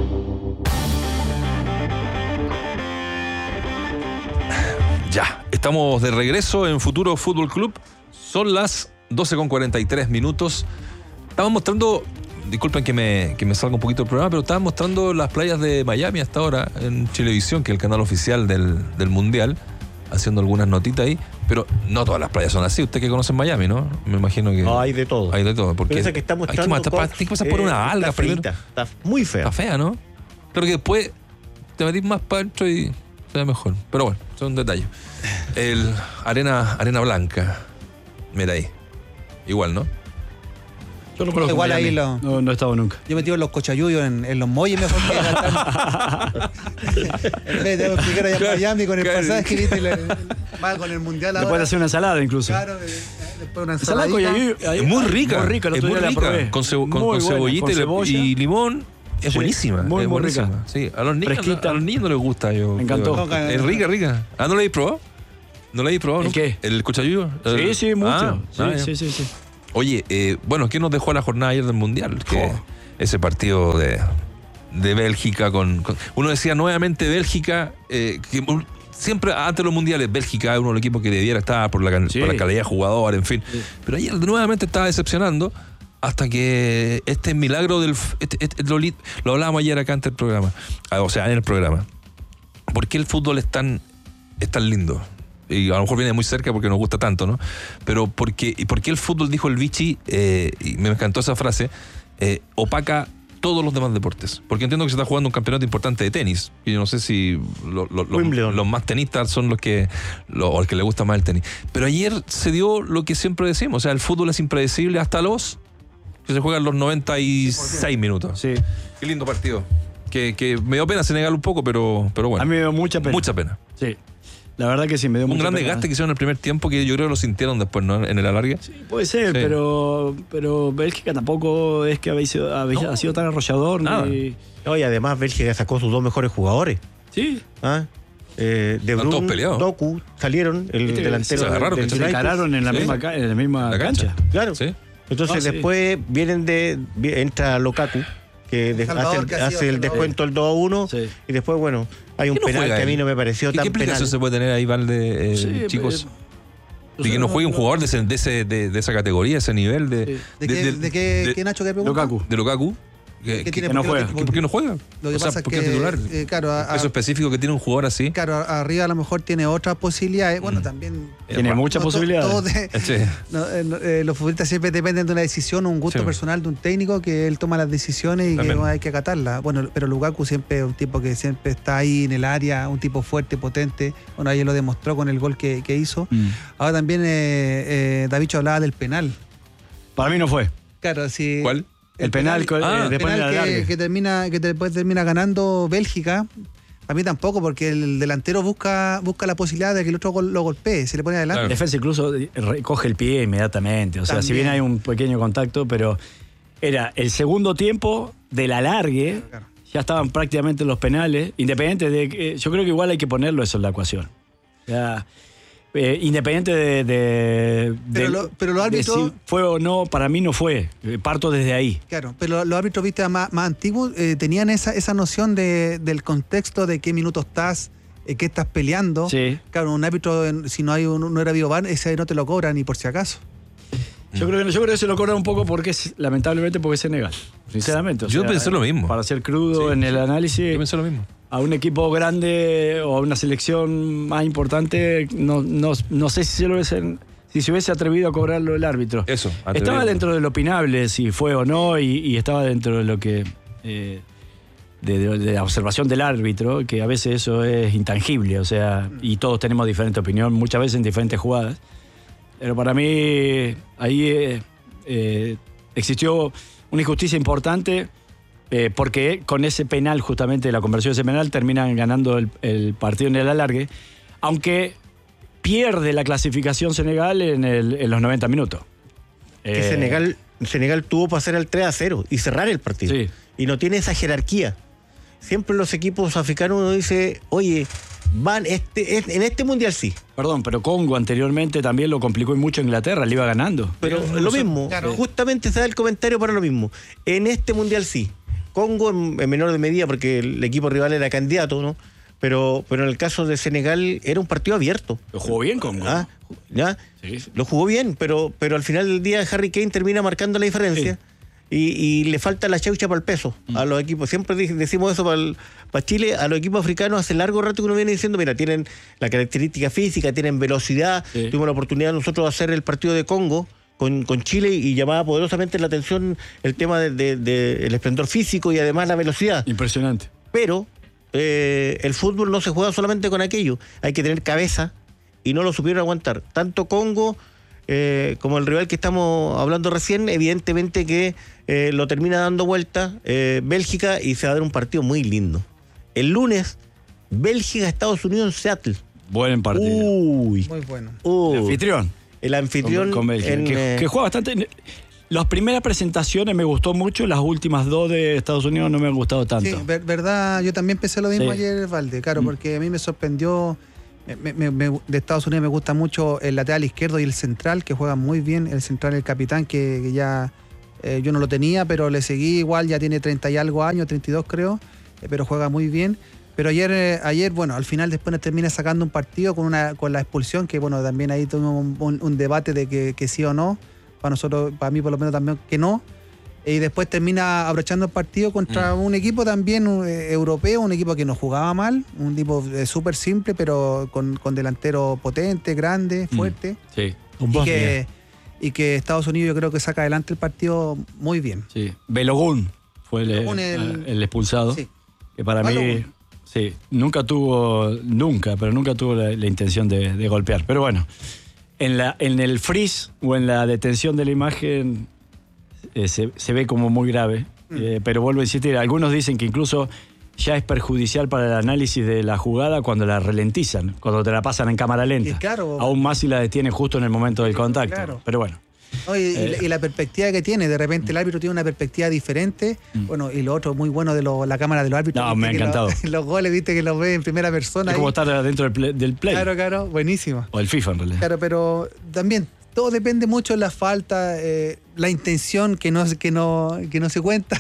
Speaker 1: Ya, estamos de regreso en Futuro Fútbol Club. Son las doce con cuarenta y tres minutos. Estamos mostrando, disculpen que me, que me salga un poquito del programa, pero estaban mostrando las playas de Miami hasta ahora en Chilevisión, que es el canal oficial del, del Mundial, haciendo algunas notitas ahí. Pero no todas las playas son así. Usted que conoce Miami, ¿no? Me imagino que...
Speaker 6: No, hay de todo.
Speaker 1: Hay de todo. Porque
Speaker 6: Pero esa que está mostrando
Speaker 1: hay que, pasar, hay que pasar por eh, una alga
Speaker 6: está
Speaker 1: primero.
Speaker 6: Feita, está muy fea.
Speaker 1: Está fea, ¿no? Claro que después te metís más para adentro y se ve mejor. Pero bueno, son detalles. El arena, arena blanca. Mira ahí. Igual, ¿no?
Speaker 2: Yo lo conozco.
Speaker 3: Igual
Speaker 2: Miami.
Speaker 3: ahí lo...
Speaker 2: No, no he estado nunca.
Speaker 3: Yo metí en los cochayuyos, en, en los muelles mejor que gastar. En vez de explicar allá en Miami con el
Speaker 1: claro.
Speaker 3: pasaje, ¿viste? Le, va con el mundial ahora.
Speaker 2: Le puedes hacer una ensalada incluso.
Speaker 3: Claro, después una
Speaker 2: ensalada.
Speaker 3: ensaladita.
Speaker 1: Es muy rica.
Speaker 2: Muy rica, el
Speaker 1: es
Speaker 2: otro
Speaker 1: muy
Speaker 2: día la
Speaker 1: rica.
Speaker 2: probé.
Speaker 1: Con, cebo, con,
Speaker 2: Muy
Speaker 1: con
Speaker 2: buena,
Speaker 1: cebollita
Speaker 2: con
Speaker 1: y,
Speaker 2: cebolla.
Speaker 1: y limón. Es
Speaker 2: Sí,
Speaker 1: buenísima.
Speaker 2: muy,
Speaker 1: es
Speaker 2: muy
Speaker 1: buenísima.
Speaker 2: rica.
Speaker 1: Sí, a los niños,
Speaker 2: Fresquita.
Speaker 1: a los niños no les gusta. Yo,
Speaker 2: Me encantó.
Speaker 1: creo. Es rica, rica. ¿Ah, no la habéis probado? ¿No lo habéis probado?
Speaker 2: ¿El
Speaker 1: nunca?
Speaker 2: qué?
Speaker 1: ¿El cochayuyo?
Speaker 2: Sí, sí, mucho.
Speaker 1: Ah,
Speaker 2: sí,
Speaker 1: ah,
Speaker 2: sí, sí, sí.
Speaker 1: Oye, eh, bueno, ¿qué nos dejó la jornada ayer del Mundial? Que
Speaker 2: Oh.
Speaker 1: ese partido de, de Bélgica con, con... Uno decía nuevamente Bélgica, eh, que siempre antes de los mundiales Bélgica es uno de los equipos que debiera estar por la,
Speaker 2: Sí.
Speaker 1: por la calidad de jugador, en fin.
Speaker 2: Sí.
Speaker 1: Pero ayer nuevamente estaba decepcionando hasta que este milagro del... Este, este, lo, lo hablábamos ayer acá antes del programa, ah, o sea, en el programa. ¿Por qué el fútbol es tan, es tan lindo? Y a lo mejor viene muy cerca porque nos gusta tanto, ¿no? Pero porque, ¿y por qué el fútbol, dijo el Vichy, eh, y me encantó esa frase, eh, opaca todos los demás deportes? Porque entiendo que se está jugando un campeonato importante de tenis, y yo no sé si lo, lo, lo, los más tenistas son los que, lo, o al que le gusta más el tenis. Pero ayer se dio lo que siempre decimos, o sea, el fútbol es impredecible hasta los que se juegan los noventa y seis minutos.
Speaker 2: Sí.
Speaker 1: Qué lindo partido. Que, que me dio pena Senegal un poco, pero, pero bueno.
Speaker 2: A mí me dio mucha pena.
Speaker 1: Mucha pena.
Speaker 2: Sí. La verdad que sí, me dio
Speaker 1: Un
Speaker 2: mucha
Speaker 1: gran
Speaker 2: pena.
Speaker 1: desgaste que hicieron en el primer tiempo que yo creo que lo sintieron después, ¿no? En el alargue.
Speaker 2: Sí, puede ser,
Speaker 1: Sí.
Speaker 2: pero pero Bélgica tampoco es que había sido, había
Speaker 1: No.
Speaker 2: sido tan arrollador.
Speaker 1: Nada.
Speaker 2: Ni...
Speaker 6: No, y además Bélgica sacó sus dos mejores jugadores.
Speaker 2: Sí.
Speaker 6: ¿Ah? Eh, De
Speaker 1: Están todos
Speaker 6: Bruyne,
Speaker 1: peleados.
Speaker 6: Doku, salieron, el
Speaker 2: Viste,
Speaker 6: delantero
Speaker 1: se agarraron,
Speaker 6: del
Speaker 1: que
Speaker 2: Se
Speaker 6: United.
Speaker 2: encararon en la
Speaker 1: Sí.
Speaker 2: misma, ca- en la misma
Speaker 1: La
Speaker 2: cancha.
Speaker 1: cancha.
Speaker 6: Claro.
Speaker 1: Sí.
Speaker 6: Entonces
Speaker 2: Ah, sí.
Speaker 6: después vienen de vi- entra Lukaku, que de-
Speaker 3: Salvador,
Speaker 6: hace, el,
Speaker 3: que ha sido
Speaker 6: hace el
Speaker 3: Salvador.
Speaker 6: descuento el dos a uno,
Speaker 2: Sí.
Speaker 6: y después, bueno, hay un
Speaker 1: ¿Qué no
Speaker 6: penal
Speaker 1: juega
Speaker 6: que a mí
Speaker 1: él?
Speaker 6: no me pareció
Speaker 1: ¿Y
Speaker 6: tan
Speaker 1: qué explicación
Speaker 6: penal.
Speaker 1: se puede tener ahí, Valde, eh,
Speaker 2: Sí,
Speaker 1: chicos?
Speaker 2: eh,
Speaker 1: De que no juegue un jugador de, ese, de, ese, de, de esa categoría, ese nivel de...
Speaker 2: Sí.
Speaker 3: ¿De qué, de qué,
Speaker 1: de-
Speaker 3: qué Nacho que pregunta?
Speaker 2: Lukaku.
Speaker 1: de Lukaku. Que,
Speaker 3: ¿Qué
Speaker 1: que-
Speaker 3: tiene?
Speaker 2: que no
Speaker 3: ¿Por qué
Speaker 2: juega.
Speaker 3: lo-
Speaker 1: ¿Por qué no juega?
Speaker 3: Lo que
Speaker 1: O sea,
Speaker 3: pasa es
Speaker 1: ¿por
Speaker 3: que,
Speaker 1: qué titular?
Speaker 3: eh, claro, a-
Speaker 1: Eso específico que tiene un jugador así.
Speaker 3: Claro, a- arriba a lo mejor tiene otras posibilidades. Bueno, también.
Speaker 2: Tiene
Speaker 1: Eh,
Speaker 2: muchas
Speaker 3: no, to-
Speaker 2: posibilidades.
Speaker 3: todo de-
Speaker 1: Sí.
Speaker 3: no, eh, no, eh, los futbolistas siempre dependen de una decisión, un gusto
Speaker 1: Sí.
Speaker 3: personal de un técnico que él toma las decisiones y
Speaker 1: También.
Speaker 3: que no hay que acatarlas. Bueno, pero Lukaku siempre es un tipo que siempre está ahí en el área, un tipo fuerte, potente. Bueno, ayer lo demostró con el gol que, que hizo.
Speaker 2: Mm.
Speaker 3: Ahora también eh, eh, Davicho hablaba del penal.
Speaker 2: Para mí no fue.
Speaker 3: Claro, si.
Speaker 1: ¿Cuál?
Speaker 2: El penal, con-
Speaker 1: Ah,
Speaker 2: eh,
Speaker 3: El
Speaker 2: después
Speaker 3: penal
Speaker 2: del
Speaker 3: que,
Speaker 2: alargue.
Speaker 3: que termina, que después termina ganando Bélgica. A mí tampoco, porque el delantero busca, busca la posibilidad de que el otro gol- lo golpee, se le pone adelante.
Speaker 1: Claro.
Speaker 2: Defensa incluso recoge el pie inmediatamente. O sea, si
Speaker 3: También.
Speaker 2: bien hay un pequeño contacto, pero era el segundo tiempo del alargue.
Speaker 3: Claro.
Speaker 2: Ya estaban prácticamente los penales. Independiente de que. Yo creo que igual hay que ponerlo eso en la ecuación. O sea, eh, independiente de. de-
Speaker 3: Pero
Speaker 2: de-
Speaker 3: lo- pero los
Speaker 2: de
Speaker 3: árbitros-
Speaker 2: si fue o no, para mí no fue. Eh, Parto desde ahí.
Speaker 3: Claro, pero los árbitros viste más, más antiguos eh, tenían esa, esa noción de, del contexto de qué minuto estás, eh, qué estás peleando.
Speaker 2: Sí.
Speaker 3: Claro, un árbitro, en- si no hay un, no era biobar, ese no te lo cobran ni por si acaso.
Speaker 2: Yo creo que yo creo que se lo cobran un poco porque es, lamentablemente porque es Senegal. Sinceramente. o
Speaker 1: Yo
Speaker 2: sea,
Speaker 1: pensé lo mismo.
Speaker 2: Para ser crudo
Speaker 1: Sí,
Speaker 2: en
Speaker 1: sí.
Speaker 2: el análisis.
Speaker 1: Yo pensé lo mismo.
Speaker 2: A un equipo grande o a una selección más importante, no, no, no sé si se lo hubiesen, si se hubiese atrevido a cobrarlo el árbitro.
Speaker 1: Eso.
Speaker 2: Estaba
Speaker 1: atrevido.
Speaker 2: dentro de lo opinable si fue o no y, y estaba dentro de lo que eh, de, de- de la observación del árbitro, que a veces eso es intangible, o sea, y todos tenemos diferente opinión, muchas veces en diferentes jugadas. Pero para mí ahí eh, eh, existió una injusticia importante. Eh, porque con ese penal, justamente la conversión de ese penal, terminan ganando el, el partido en el alargue, aunque pierde la clasificación Senegal en, el- en los noventa minutos.
Speaker 6: Que
Speaker 2: Eh,
Speaker 6: Senegal, Senegal tuvo para hacer el tres a cero y cerrar el partido.
Speaker 2: Sí.
Speaker 6: Y no tiene esa jerarquía. Siempre los equipos africanos uno dice, oye, van este, es- en este mundial sí.
Speaker 2: Perdón, pero Congo anteriormente también lo complicó y mucho a Inglaterra, le iba ganando.
Speaker 6: Pero lo mismo,
Speaker 3: Claro.
Speaker 6: justamente se da el comentario para lo mismo. En este mundial sí. Congo en, en menor de medida porque el equipo rival era candidato, ¿no? Pero, pero en el caso de Senegal era un partido abierto.
Speaker 2: Lo jugó bien Congo.
Speaker 6: Ah, ¿ya?
Speaker 2: Sí, sí.
Speaker 6: Lo jugó bien, pero, pero al final del día Harry Kane termina marcando la diferencia. Y, y le falta la chaucha para el peso a los equipos. Siempre di- decimos eso para, el- para Chile. A los equipos africanos hace largo rato que uno viene diciendo, mira, tienen la característica física, tienen velocidad.
Speaker 2: Sí.
Speaker 6: Tuvimos la oportunidad nosotros de hacer el partido de Congo con, con Chile y llamaba poderosamente la atención el tema del de, de- el esplendor físico y además la velocidad.
Speaker 2: Impresionante.
Speaker 6: Pero eh, el fútbol no se juega solamente con aquello. Hay que tener cabeza y no lo supieron aguantar. Tanto Congo eh, como el rival que estamos hablando recién, evidentemente que eh, lo termina dando vuelta eh, Bélgica y se va a dar un partido muy lindo. El lunes, Bélgica, Estados Unidos en Seattle.
Speaker 2: Buen partido.
Speaker 6: Uy,
Speaker 3: Muy bueno.
Speaker 6: uy.
Speaker 2: El anfitrión.
Speaker 6: El anfitrión
Speaker 2: Con, con Bélgica,
Speaker 6: en,
Speaker 2: que,
Speaker 6: eh,
Speaker 2: que juega bastante. Las primeras presentaciones me gustó mucho, las últimas dos de Estados Unidos no me han gustado tanto.
Speaker 3: Sí, ver- verdad, yo también pensé lo mismo
Speaker 2: Sí.
Speaker 3: ayer, Valde, claro,
Speaker 2: Mm.
Speaker 3: porque a mí me sorprendió Me, me, me, de Estados Unidos me gusta mucho el lateral izquierdo y el central, que juegan muy bien. El central, el capitán, que, que ya eh, yo no lo tenía, pero le seguí igual, ya tiene treinta y algo años, treinta y dos creo, eh, pero juega muy bien. Pero ayer, eh, ayer, bueno, al final después nos termina sacando un partido con una con la expulsión, que bueno, también ahí tuvimos un, un, un debate de que, que sí o no. Para nosotros, para mí por lo menos también que no. Y después termina abrochando el partido contra mm. un equipo también eh, europeo, un equipo que no jugaba mal, un tipo eh, súper simple, pero con, con delantero potente, grande, fuerte.
Speaker 2: Mm. Sí,
Speaker 3: un y que, y que Estados Unidos yo creo que saca adelante el partido muy bien.
Speaker 2: Sí, Balogun fue el, el, el expulsado, sí. Que para Balogun. mí, sí, nunca tuvo, nunca, pero nunca tuvo la, la intención de, de golpear. Pero bueno, en, la, en el freeze o en la detención de la imagen... Eh, se, se ve como muy grave, mm. eh, pero vuelvo a insistir, algunos dicen que incluso ya es perjudicial para el análisis de la jugada cuando la ralentizan, cuando te la pasan en cámara lenta.
Speaker 3: Claro,
Speaker 2: aún más si la detienen justo en el momento del contacto. Claro. Pero bueno.
Speaker 3: No, y, eh, y, la, y la perspectiva que tiene, de repente el árbitro tiene una perspectiva diferente. Mm. Bueno, y lo otro muy bueno de lo, la cámara de los árbitros.
Speaker 2: No, me ha encantado.
Speaker 3: Lo, los goles, viste que los ve en primera persona.
Speaker 2: Es ahí. Como estar dentro del play, del play.
Speaker 3: Claro, claro, buenísimo.
Speaker 2: O el FIFA en realidad.
Speaker 3: Claro, pero también todo depende mucho de la falta, eh, la intención que no, que, no, que no se cuenta,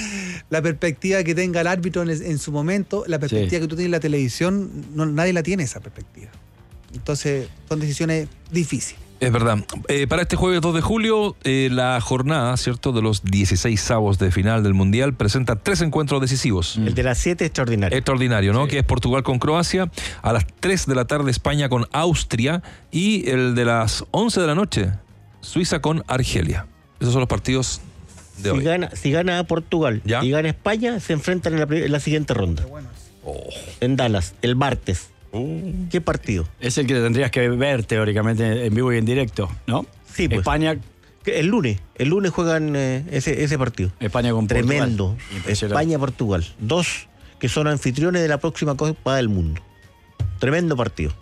Speaker 3: la perspectiva que tenga el árbitro en, en su momento, la perspectiva sí. que tú tienes en la televisión, no, nadie la tiene esa perspectiva. Entonces son decisiones difíciles.
Speaker 1: Es verdad. Eh, para este jueves dos de julio, eh, la jornada, ¿cierto?, de los dieciseisavos de final del Mundial presenta tres encuentros decisivos.
Speaker 6: El de las siete extraordinario.
Speaker 1: Extraordinario, ¿no?
Speaker 6: Sí.
Speaker 1: Que es Portugal con Croacia, a las tres de la tarde España con Austria y el de las once de la noche Suiza con Argelia. Esos son los partidos de
Speaker 6: si
Speaker 1: hoy.
Speaker 6: Gana, si gana Portugal ¿Ya? y gana España, se enfrentan en la, en la siguiente ronda. Oh. En Dallas, el martes. Uh. ¿Qué partido?
Speaker 2: Es el que tendrías que ver teóricamente en vivo y en directo, ¿no?
Speaker 6: Sí, pues.
Speaker 2: España.
Speaker 6: El lunes. El lunes juegan eh, ese, ese partido.
Speaker 2: España con
Speaker 6: Tremendo. España-Portugal. Dos que son anfitriones de la próxima Copa del Mundo. Tremendo partido.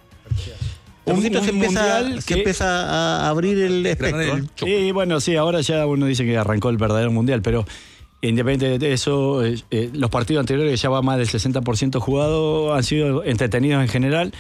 Speaker 6: Un, un se, empieza, se que... empieza a abrir el espectro.
Speaker 2: Sí, bueno, sí, ahora ya uno dice que arrancó el verdadero mundial, pero independiente de eso, eh, eh, los partidos anteriores, que ya va más del sesenta por ciento jugado, han sido entretenidos en general.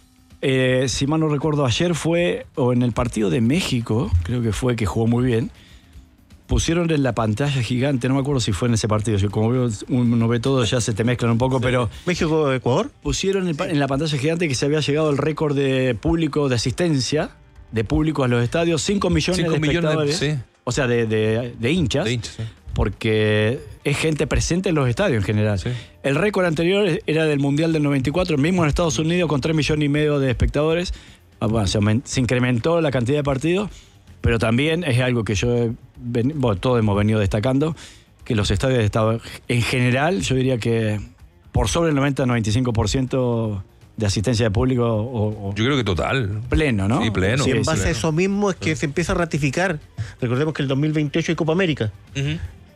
Speaker 2: Eh, si mal no recuerdo, ayer fue, o en el partido de México, creo que fue, que jugó muy bien, pusieron en la pantalla gigante, no me acuerdo si fue en ese partido, yo como veo, uno ve todo, ya se te mezclan un poco, sí. pero...
Speaker 6: ¿México-Ecuador?
Speaker 2: Pusieron en, en la pantalla gigante que se había llegado el récord de público, de asistencia, de público a los estadios, cinco millones de espectadores, millones, sí. o sea, de, de, de hinchas, de hinchas sí. porque es gente presente en los estadios en general. Sí. El récord anterior era del Mundial del noventa y cuatro, mismo en Estados Unidos, con tres millones y medio de espectadores. Bueno, se, aument- se incrementó la cantidad de partidos, pero también es algo que yo, he ven- bueno, todos hemos venido destacando, que los estadios de estado, en general, yo diría que por sobre el noventa a noventa y cinco por ciento de asistencia de público. O, o
Speaker 1: yo creo que total.
Speaker 2: Pleno, ¿no?
Speaker 1: Sí, pleno.
Speaker 6: Sí, en
Speaker 1: sí,
Speaker 6: base
Speaker 1: pleno.
Speaker 6: a eso mismo es que sí. se empieza a ratificar. Recordemos que el dos mil veintiocho hay Copa América. Uh-huh.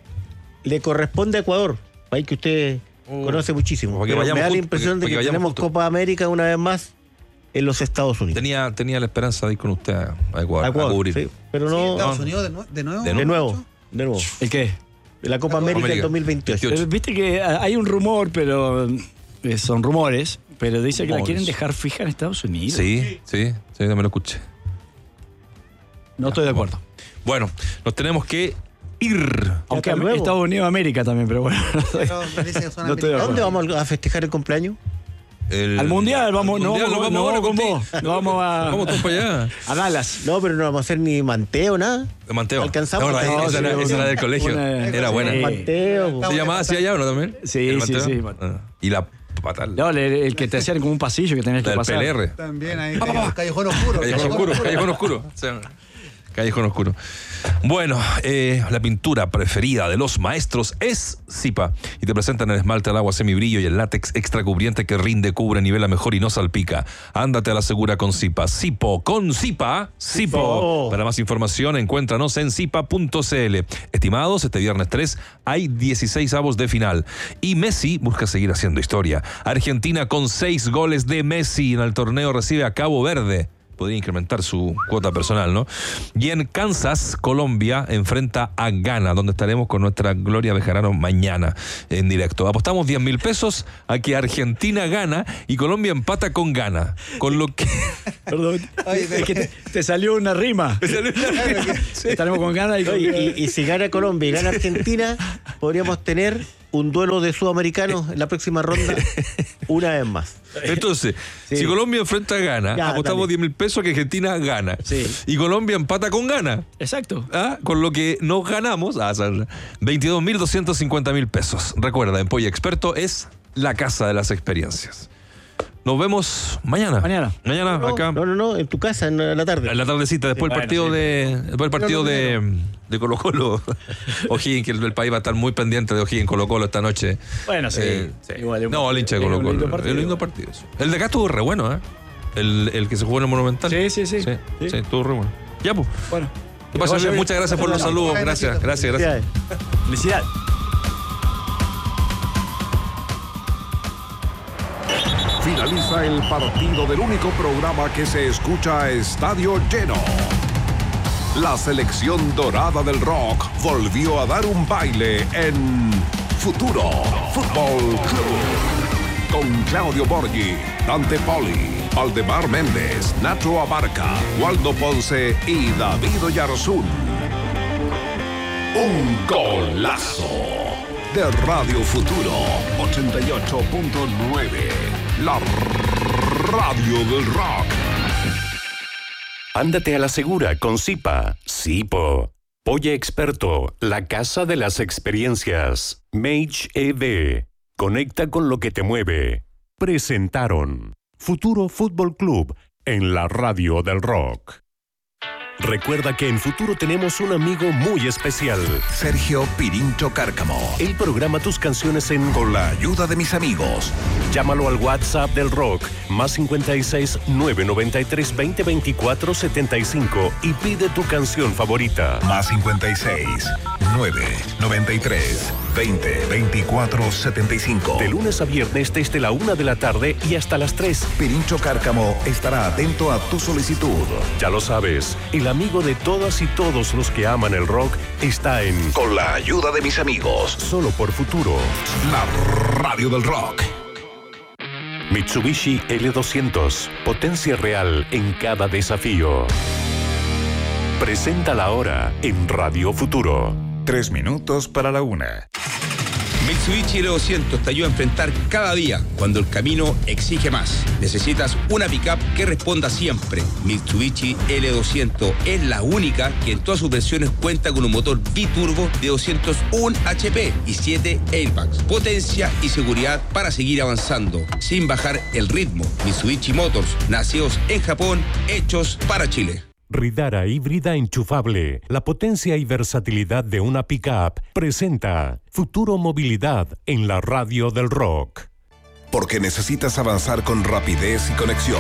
Speaker 6: Le corresponde a Ecuador, país que usted uh, conoce muchísimo. Pero me da la impresión porque, de que tenemos juntos. Copa América una vez más en los Estados Unidos.
Speaker 1: Tenía, tenía la esperanza de ir con usted a Ecuador, a, Ecuador, a cubrir.
Speaker 3: Sí,
Speaker 6: pero no,
Speaker 3: sí, Estados Unidos de, nu- de nuevo.
Speaker 6: De nuevo. De nuevo.
Speaker 2: ¿El qué?
Speaker 6: La Copa la América del dos mil veintiocho.
Speaker 2: Pero, viste que hay un rumor, pero eh, son rumores, pero dice rumores. que la quieren dejar fija en Estados Unidos.
Speaker 1: Sí, sí, sí, sí me lo escuché.
Speaker 2: No ya, estoy de acuerdo.
Speaker 1: Bueno, nos tenemos que ir.
Speaker 2: Aunque a Estados Unidos América también, pero bueno. No estoy,
Speaker 6: no estoy ¿A dónde vamos a festejar el cumpleaños?
Speaker 2: El, Al mundial, vamos, no, mundial, no, vamos, no, vamos con vos. No vamos a.
Speaker 1: Vamos todos para allá.
Speaker 2: A Dallas.
Speaker 6: No, pero no vamos a hacer ni manteo, nada.
Speaker 1: De manteo.
Speaker 6: Alcanzamos.
Speaker 1: No, no, esa, era, esa era del colegio. Una, era buena.
Speaker 6: Sí. Manteo.
Speaker 1: ¿Se llamaba así allá o no también?
Speaker 2: Sí, sí, sí.
Speaker 1: Ah. Y la patal.
Speaker 2: No, el, el que te hacían como un pasillo que tenías que pasar.
Speaker 1: El P L R.
Speaker 3: También ahí. Callejón oscuro.
Speaker 1: Callejón oscuro. Callejón oscuro. Callejón oscuro. Bueno, eh, la pintura preferida de los maestros es Zipa. Y te presentan el esmalte al agua semibrillo y el látex extra cubriente que rinde, cubre, nivela mejor y no salpica. Ándate a la segura con Zipa. Zipo, con Zipa, Zipo. Oh. Para más información, encuéntranos en zipa punto c l. Estimados, este viernes tres hay dieciséis avos de final. Y Messi busca seguir haciendo historia. Argentina con seis goles de Messi en el torneo recibe a Cabo Verde. podría incrementar su cuota personal, ¿no? Y en Kansas, Colombia enfrenta a Ghana, donde estaremos con nuestra Gloria Bejarano mañana en directo. Apostamos diez mil pesos a que Argentina gana y Colombia empata con Ghana. Con lo que...
Speaker 2: Perdón, Oye, es que te, te salió una rima. Me salió una rima. Sí. Estaremos con Ghana y,
Speaker 6: y, y, y si gana Colombia y gana Argentina, podríamos tener un duelo de sudamericanos en la próxima ronda una vez más.
Speaker 1: Entonces, sí. si Colombia enfrenta a Ghana, ya, apostamos diez mil pesos a que Argentina gana. Sí. Y Colombia empata con Ghana.
Speaker 2: Exacto.
Speaker 1: ¿Ah? Con lo que nos ganamos, ah, veintidós mil doscientos cincuenta mil pesos. Recuerda, en Polla Experto es la casa de las experiencias. Nos vemos mañana.
Speaker 2: Mañana.
Speaker 1: Mañana
Speaker 6: no,
Speaker 1: acá.
Speaker 6: No, no, no, en tu casa, en la tarde.
Speaker 1: En la tardecita, después sí, el partido bueno, sí. de. Después el partido no, no, de, no. de Colo Colo. O'Higgins, que el, el país va a estar muy pendiente de O'Higgins Colo Colo esta noche.
Speaker 2: Bueno, sí. Eh,
Speaker 1: sí. Igual, no, el hincha de Colo Colo. El lindo partido. El lindo partido. El de acá estuvo re bueno, ¿eh? El, el que se jugó en el Monumental.
Speaker 2: Sí, sí, sí.
Speaker 1: Sí, sí, sí estuvo re bueno. Ya, pues.
Speaker 2: Bueno.
Speaker 1: Pasa, muchas gracias por los saludos. Gracias, gracias, gracias.
Speaker 2: Felicidades.
Speaker 7: Finaliza el partido del único programa que se escucha a estadio lleno. La selección dorada del rock volvió a dar un baile en Futuro Fútbol Club. Con Claudio Borghi, Dante Poli, Valdemar Méndez, Nacho Abarca, Waldo Ponce y David Oyarzún. Un golazo de Radio Futuro ochenta y ocho punto nueve. La radio del rock.
Speaker 8: Ándate a la segura con Zipa. Zipo. Polla Experto, la casa de las experiencias. Mage E D. Conecta con lo que te mueve. Presentaron Futuro Fútbol Club en la radio del rock. Recuerda que en Futuro tenemos un amigo muy especial.
Speaker 7: Sergio Pirincho Cárcamo.
Speaker 8: Él programa tus canciones en
Speaker 7: Con la ayuda de mis amigos.
Speaker 8: Llámalo al WhatsApp del rock, más cincuenta y seis, nueve noventa y tres, veinte, veinticuatro, setenta y cinco y pide tu canción favorita.
Speaker 7: Más cincuenta y seis, nueve noventa y tres, veinte, veinticuatro, setenta y cinco.
Speaker 8: De lunes a viernes desde la una de la tarde y hasta las tres.
Speaker 7: Pirincho Cárcamo estará atento a tu solicitud.
Speaker 8: Ya lo sabes, el amigo de todas y todos los que aman el rock está en
Speaker 7: Con la ayuda de mis amigos.
Speaker 8: Solo por Futuro.
Speaker 7: La radio del rock.
Speaker 8: Mitsubishi L doscientos. Potencia real en cada desafío. Presenta la hora en Radio Futuro.
Speaker 7: Tres minutos para la una.
Speaker 16: Mitsubishi L doscientos te ayuda a enfrentar cada día cuando el camino exige más. Necesitas una pickup que responda siempre. Mitsubishi L doscientos es la única que en todas sus versiones cuenta con un motor biturbo de doscientos uno H P y siete airbags. Potencia y seguridad para seguir avanzando sin bajar el ritmo. Mitsubishi Motors, nacidos en Japón, hechos para Chile.
Speaker 8: Ridara híbrida enchufable, la potencia y versatilidad de una pickup, presenta Futuro Movilidad en la radio del rock.
Speaker 7: Porque necesitas avanzar con rapidez y conexión.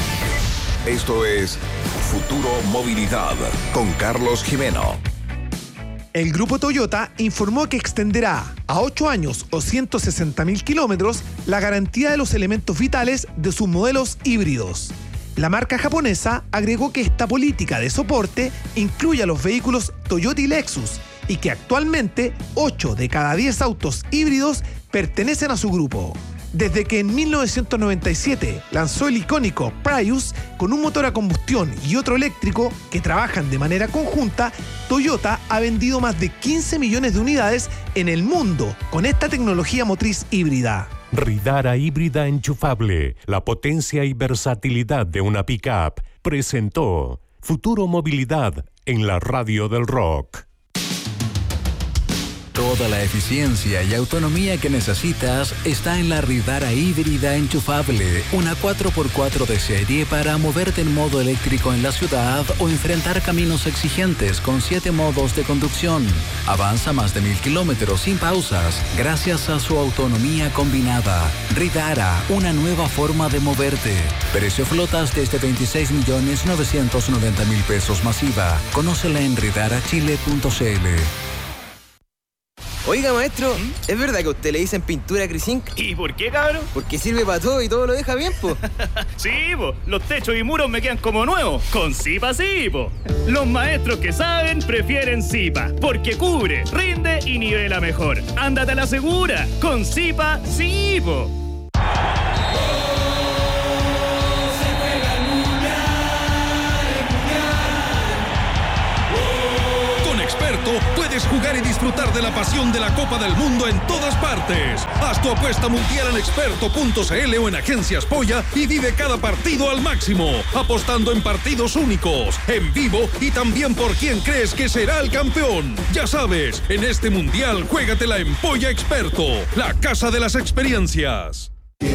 Speaker 7: Esto es Futuro Movilidad con Carlos Jimeno.
Speaker 17: El grupo Toyota informó que extenderá a ocho años o ciento sesenta mil kilómetros la garantía de los elementos vitales de sus modelos híbridos. La marca japonesa agregó que esta política de soporte incluye a los vehículos Toyota y Lexus y que actualmente ocho de cada diez autos híbridos pertenecen a su grupo. Desde que en mil novecientos noventa y siete lanzó el icónico Prius con un motor a combustión y otro eléctrico que trabajan de manera conjunta, Toyota ha vendido más de quince millones de unidades en el mundo con esta tecnología motriz híbrida.
Speaker 8: Ridara híbrida enchufable, la potencia y versatilidad de una pickup, presentó Futuro Movilidad en la radio del rock.
Speaker 12: Toda la eficiencia y autonomía que necesitas está en la Ridara híbrida enchufable, una cuatro por cuatro de serie para moverte en modo eléctrico en la ciudad o enfrentar caminos exigentes con siete modos de conducción. Avanza más de mil kilómetros sin pausas gracias a su autonomía combinada. Ridara, una nueva forma de moverte. Precio flotas desde veintiséis millones novecientos noventa mil pesos masiva. Conócela en ridara chile punto c l.
Speaker 11: Oiga, maestro, ¿es verdad que a usted le dicen pintura Crisink?
Speaker 10: ¿Y por qué, cabrón?
Speaker 11: Porque sirve para todo y todo lo deja bien, po.
Speaker 10: Sí, po. Los techos y muros me quedan como nuevos. Con Zipa sí, po. Los maestros que saben prefieren Zipa. Porque cubre, rinde y nivela mejor. Ándate a la segura. Con Zipa sí, po.
Speaker 13: Puedes jugar y disfrutar de la pasión de la Copa del Mundo en todas partes. Haz tu apuesta mundial en experto punto c l o en Agencias Polla y vive cada partido al máximo, apostando en partidos únicos, en vivo y también por quién crees que será el campeón. Ya sabes, en este mundial juégatela en Polla Experto, la casa de las experiencias.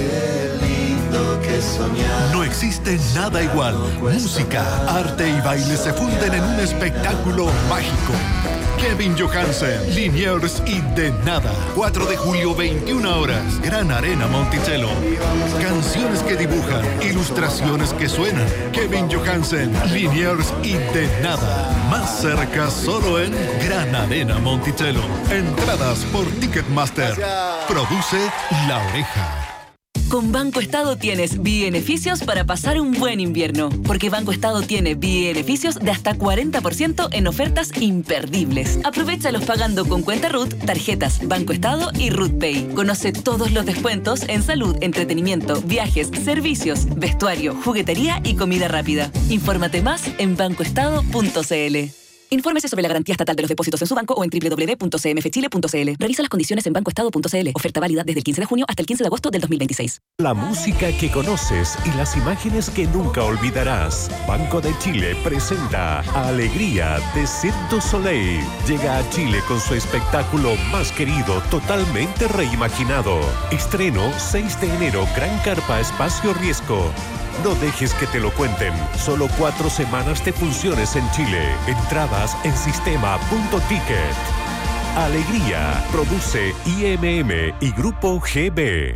Speaker 14: No existe nada igual. Música, arte y baile se funden en un espectáculo mágico. Kevin Johansen, Liniers y De Nada. cuatro de julio, veintiuna horas. Gran Arena Monticello. Canciones que dibujan, ilustraciones que suenan. Kevin Johansen, Liniers y De Nada. Más cerca solo en Gran Arena Monticello. Entradas por Ticketmaster. Produce La Oreja.
Speaker 18: Con Banco Estado tienes beneficios para pasar un buen invierno, porque Banco Estado tiene beneficios de hasta cuarenta por ciento en ofertas imperdibles. Aprovéchalos pagando con cuenta R U T, tarjetas Banco Estado y R U T Pay. Conoce todos los descuentos en salud, entretenimiento, viajes, servicios, vestuario, juguetería y comida rápida. Infórmate más en banco estado punto c l. Infórmese sobre la garantía estatal de los depósitos en su banco o en doble u doble u doble u punto c m f chile punto c l. Revisa las condiciones en banco estado punto c l. Oferta válida desde el quince de junio hasta el quince de agosto del dos mil veintiséis.
Speaker 8: La música que conoces y las imágenes que nunca olvidarás. Banco de Chile presenta Alegría de Cirque du Soleil. Llega a Chile con su espectáculo más querido, totalmente reimaginado. Estreno seis de enero, Gran Carpa Espacio Riesgo. No dejes que te lo cuenten. Solo cuatro semanas de funciones en Chile. Entradas en sistema punto ticket. Alegría. Produce I M M y Grupo G B.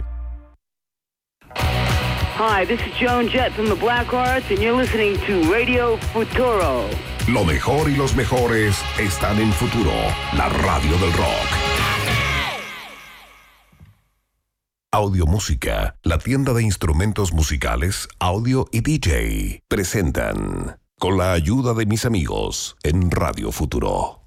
Speaker 19: Hi, this is Joan Jett from the Black Arts and you're listening to Radio Futuro.
Speaker 7: Lo mejor y los mejores están en Futuro, la radio del rock. Audiomúsica, la tienda de instrumentos musicales, audio y D J, presentan con la ayuda de mis amigos en Radio Futuro.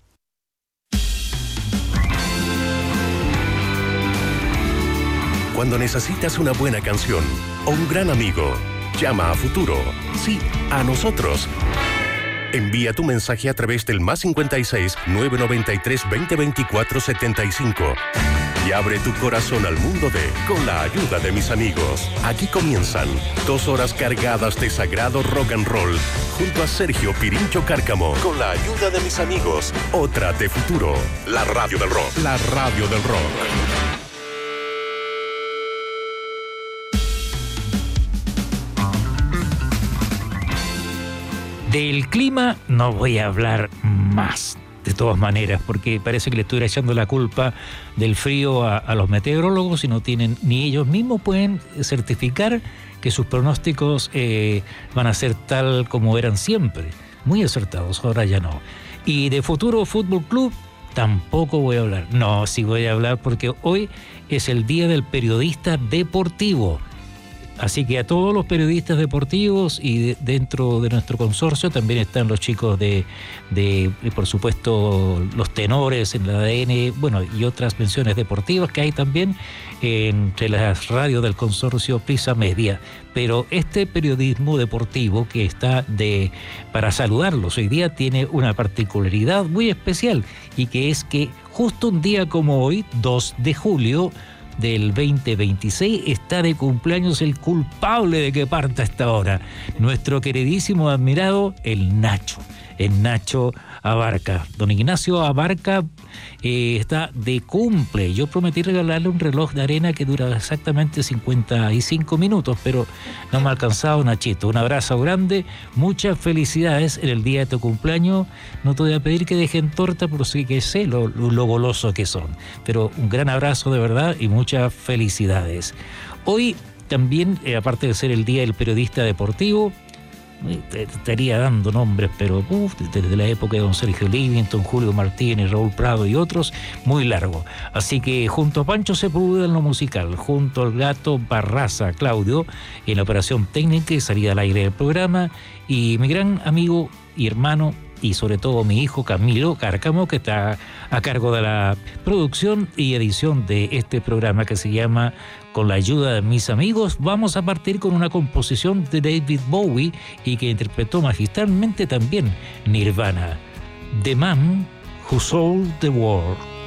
Speaker 8: Cuando necesitas una buena canción o un gran amigo, llama a Futuro. Sí, a nosotros. Envía tu mensaje a través del más cincuenta y seis, novecientos noventa y tres, veinte veinticuatro, setenta y cinco. Y abre tu corazón al mundo de Con la ayuda de mis amigos. Aquí comienzan dos horas cargadas de sagrado rock and roll junto a Sergio Pirincho Cárcamo. Con la ayuda de mis amigos. Otra de Futuro. La radio del rock. La radio del rock.
Speaker 20: Del clima no voy a hablar más, de todas maneras, porque parece que le estuviera echando la culpa del frío a, a los meteorólogos y no tienen, ni ellos mismos pueden certificar que sus pronósticos eh, van a ser tal como eran siempre, muy acertados, ahora ya no. Y de Futuro Fútbol Club tampoco voy a hablar, no, sí voy a hablar porque hoy es el Día del Periodista Deportivo. Así que a todos los periodistas deportivos y de, dentro de nuestro consorcio también están los chicos de, de, por supuesto, los tenores en la A D N, bueno, y otras menciones deportivas que hay también entre las radios del consorcio Prisa Media. Pero este periodismo deportivo que está de para saludarlos hoy día tiene una particularidad muy especial y que es que justo un día como hoy, dos de julio, del veinte veintiséis, está de cumpleaños el culpable de que parta a esta hora, nuestro queridísimo admirado, el Nacho, el Nacho Abarca. Don Ignacio Abarca eh, está de cumple. Yo prometí regalarle un reloj de arena que dura exactamente cincuenta y cinco minutos, pero no me ha alcanzado, Nachito. Un abrazo grande, muchas felicidades en el día de tu cumpleaños. No te voy a pedir que dejen torta, por sí que sé lo, lo goloso que son, pero un gran abrazo de verdad y muchas felicidades. Hoy también, eh, aparte de ser el Día del Periodista Deportivo, te estaría dando nombres, pero uf, desde la época de don Sergio Livington, Julio Martínez, Raúl Prado y otros, muy largo. Así que junto a Pancho Sepúlveda en lo musical, junto al gato Barraza, Claudio, en la operación técnica y salida al aire del programa, y mi gran amigo y hermano, y sobre todo mi hijo Camilo Cárcamo, que está a cargo de la producción y edición de este programa que se llama Con la ayuda de mis amigos. Vamos a partir con una composición de David Bowie y que interpretó magistralmente también Nirvana, The Man Who Sold the World.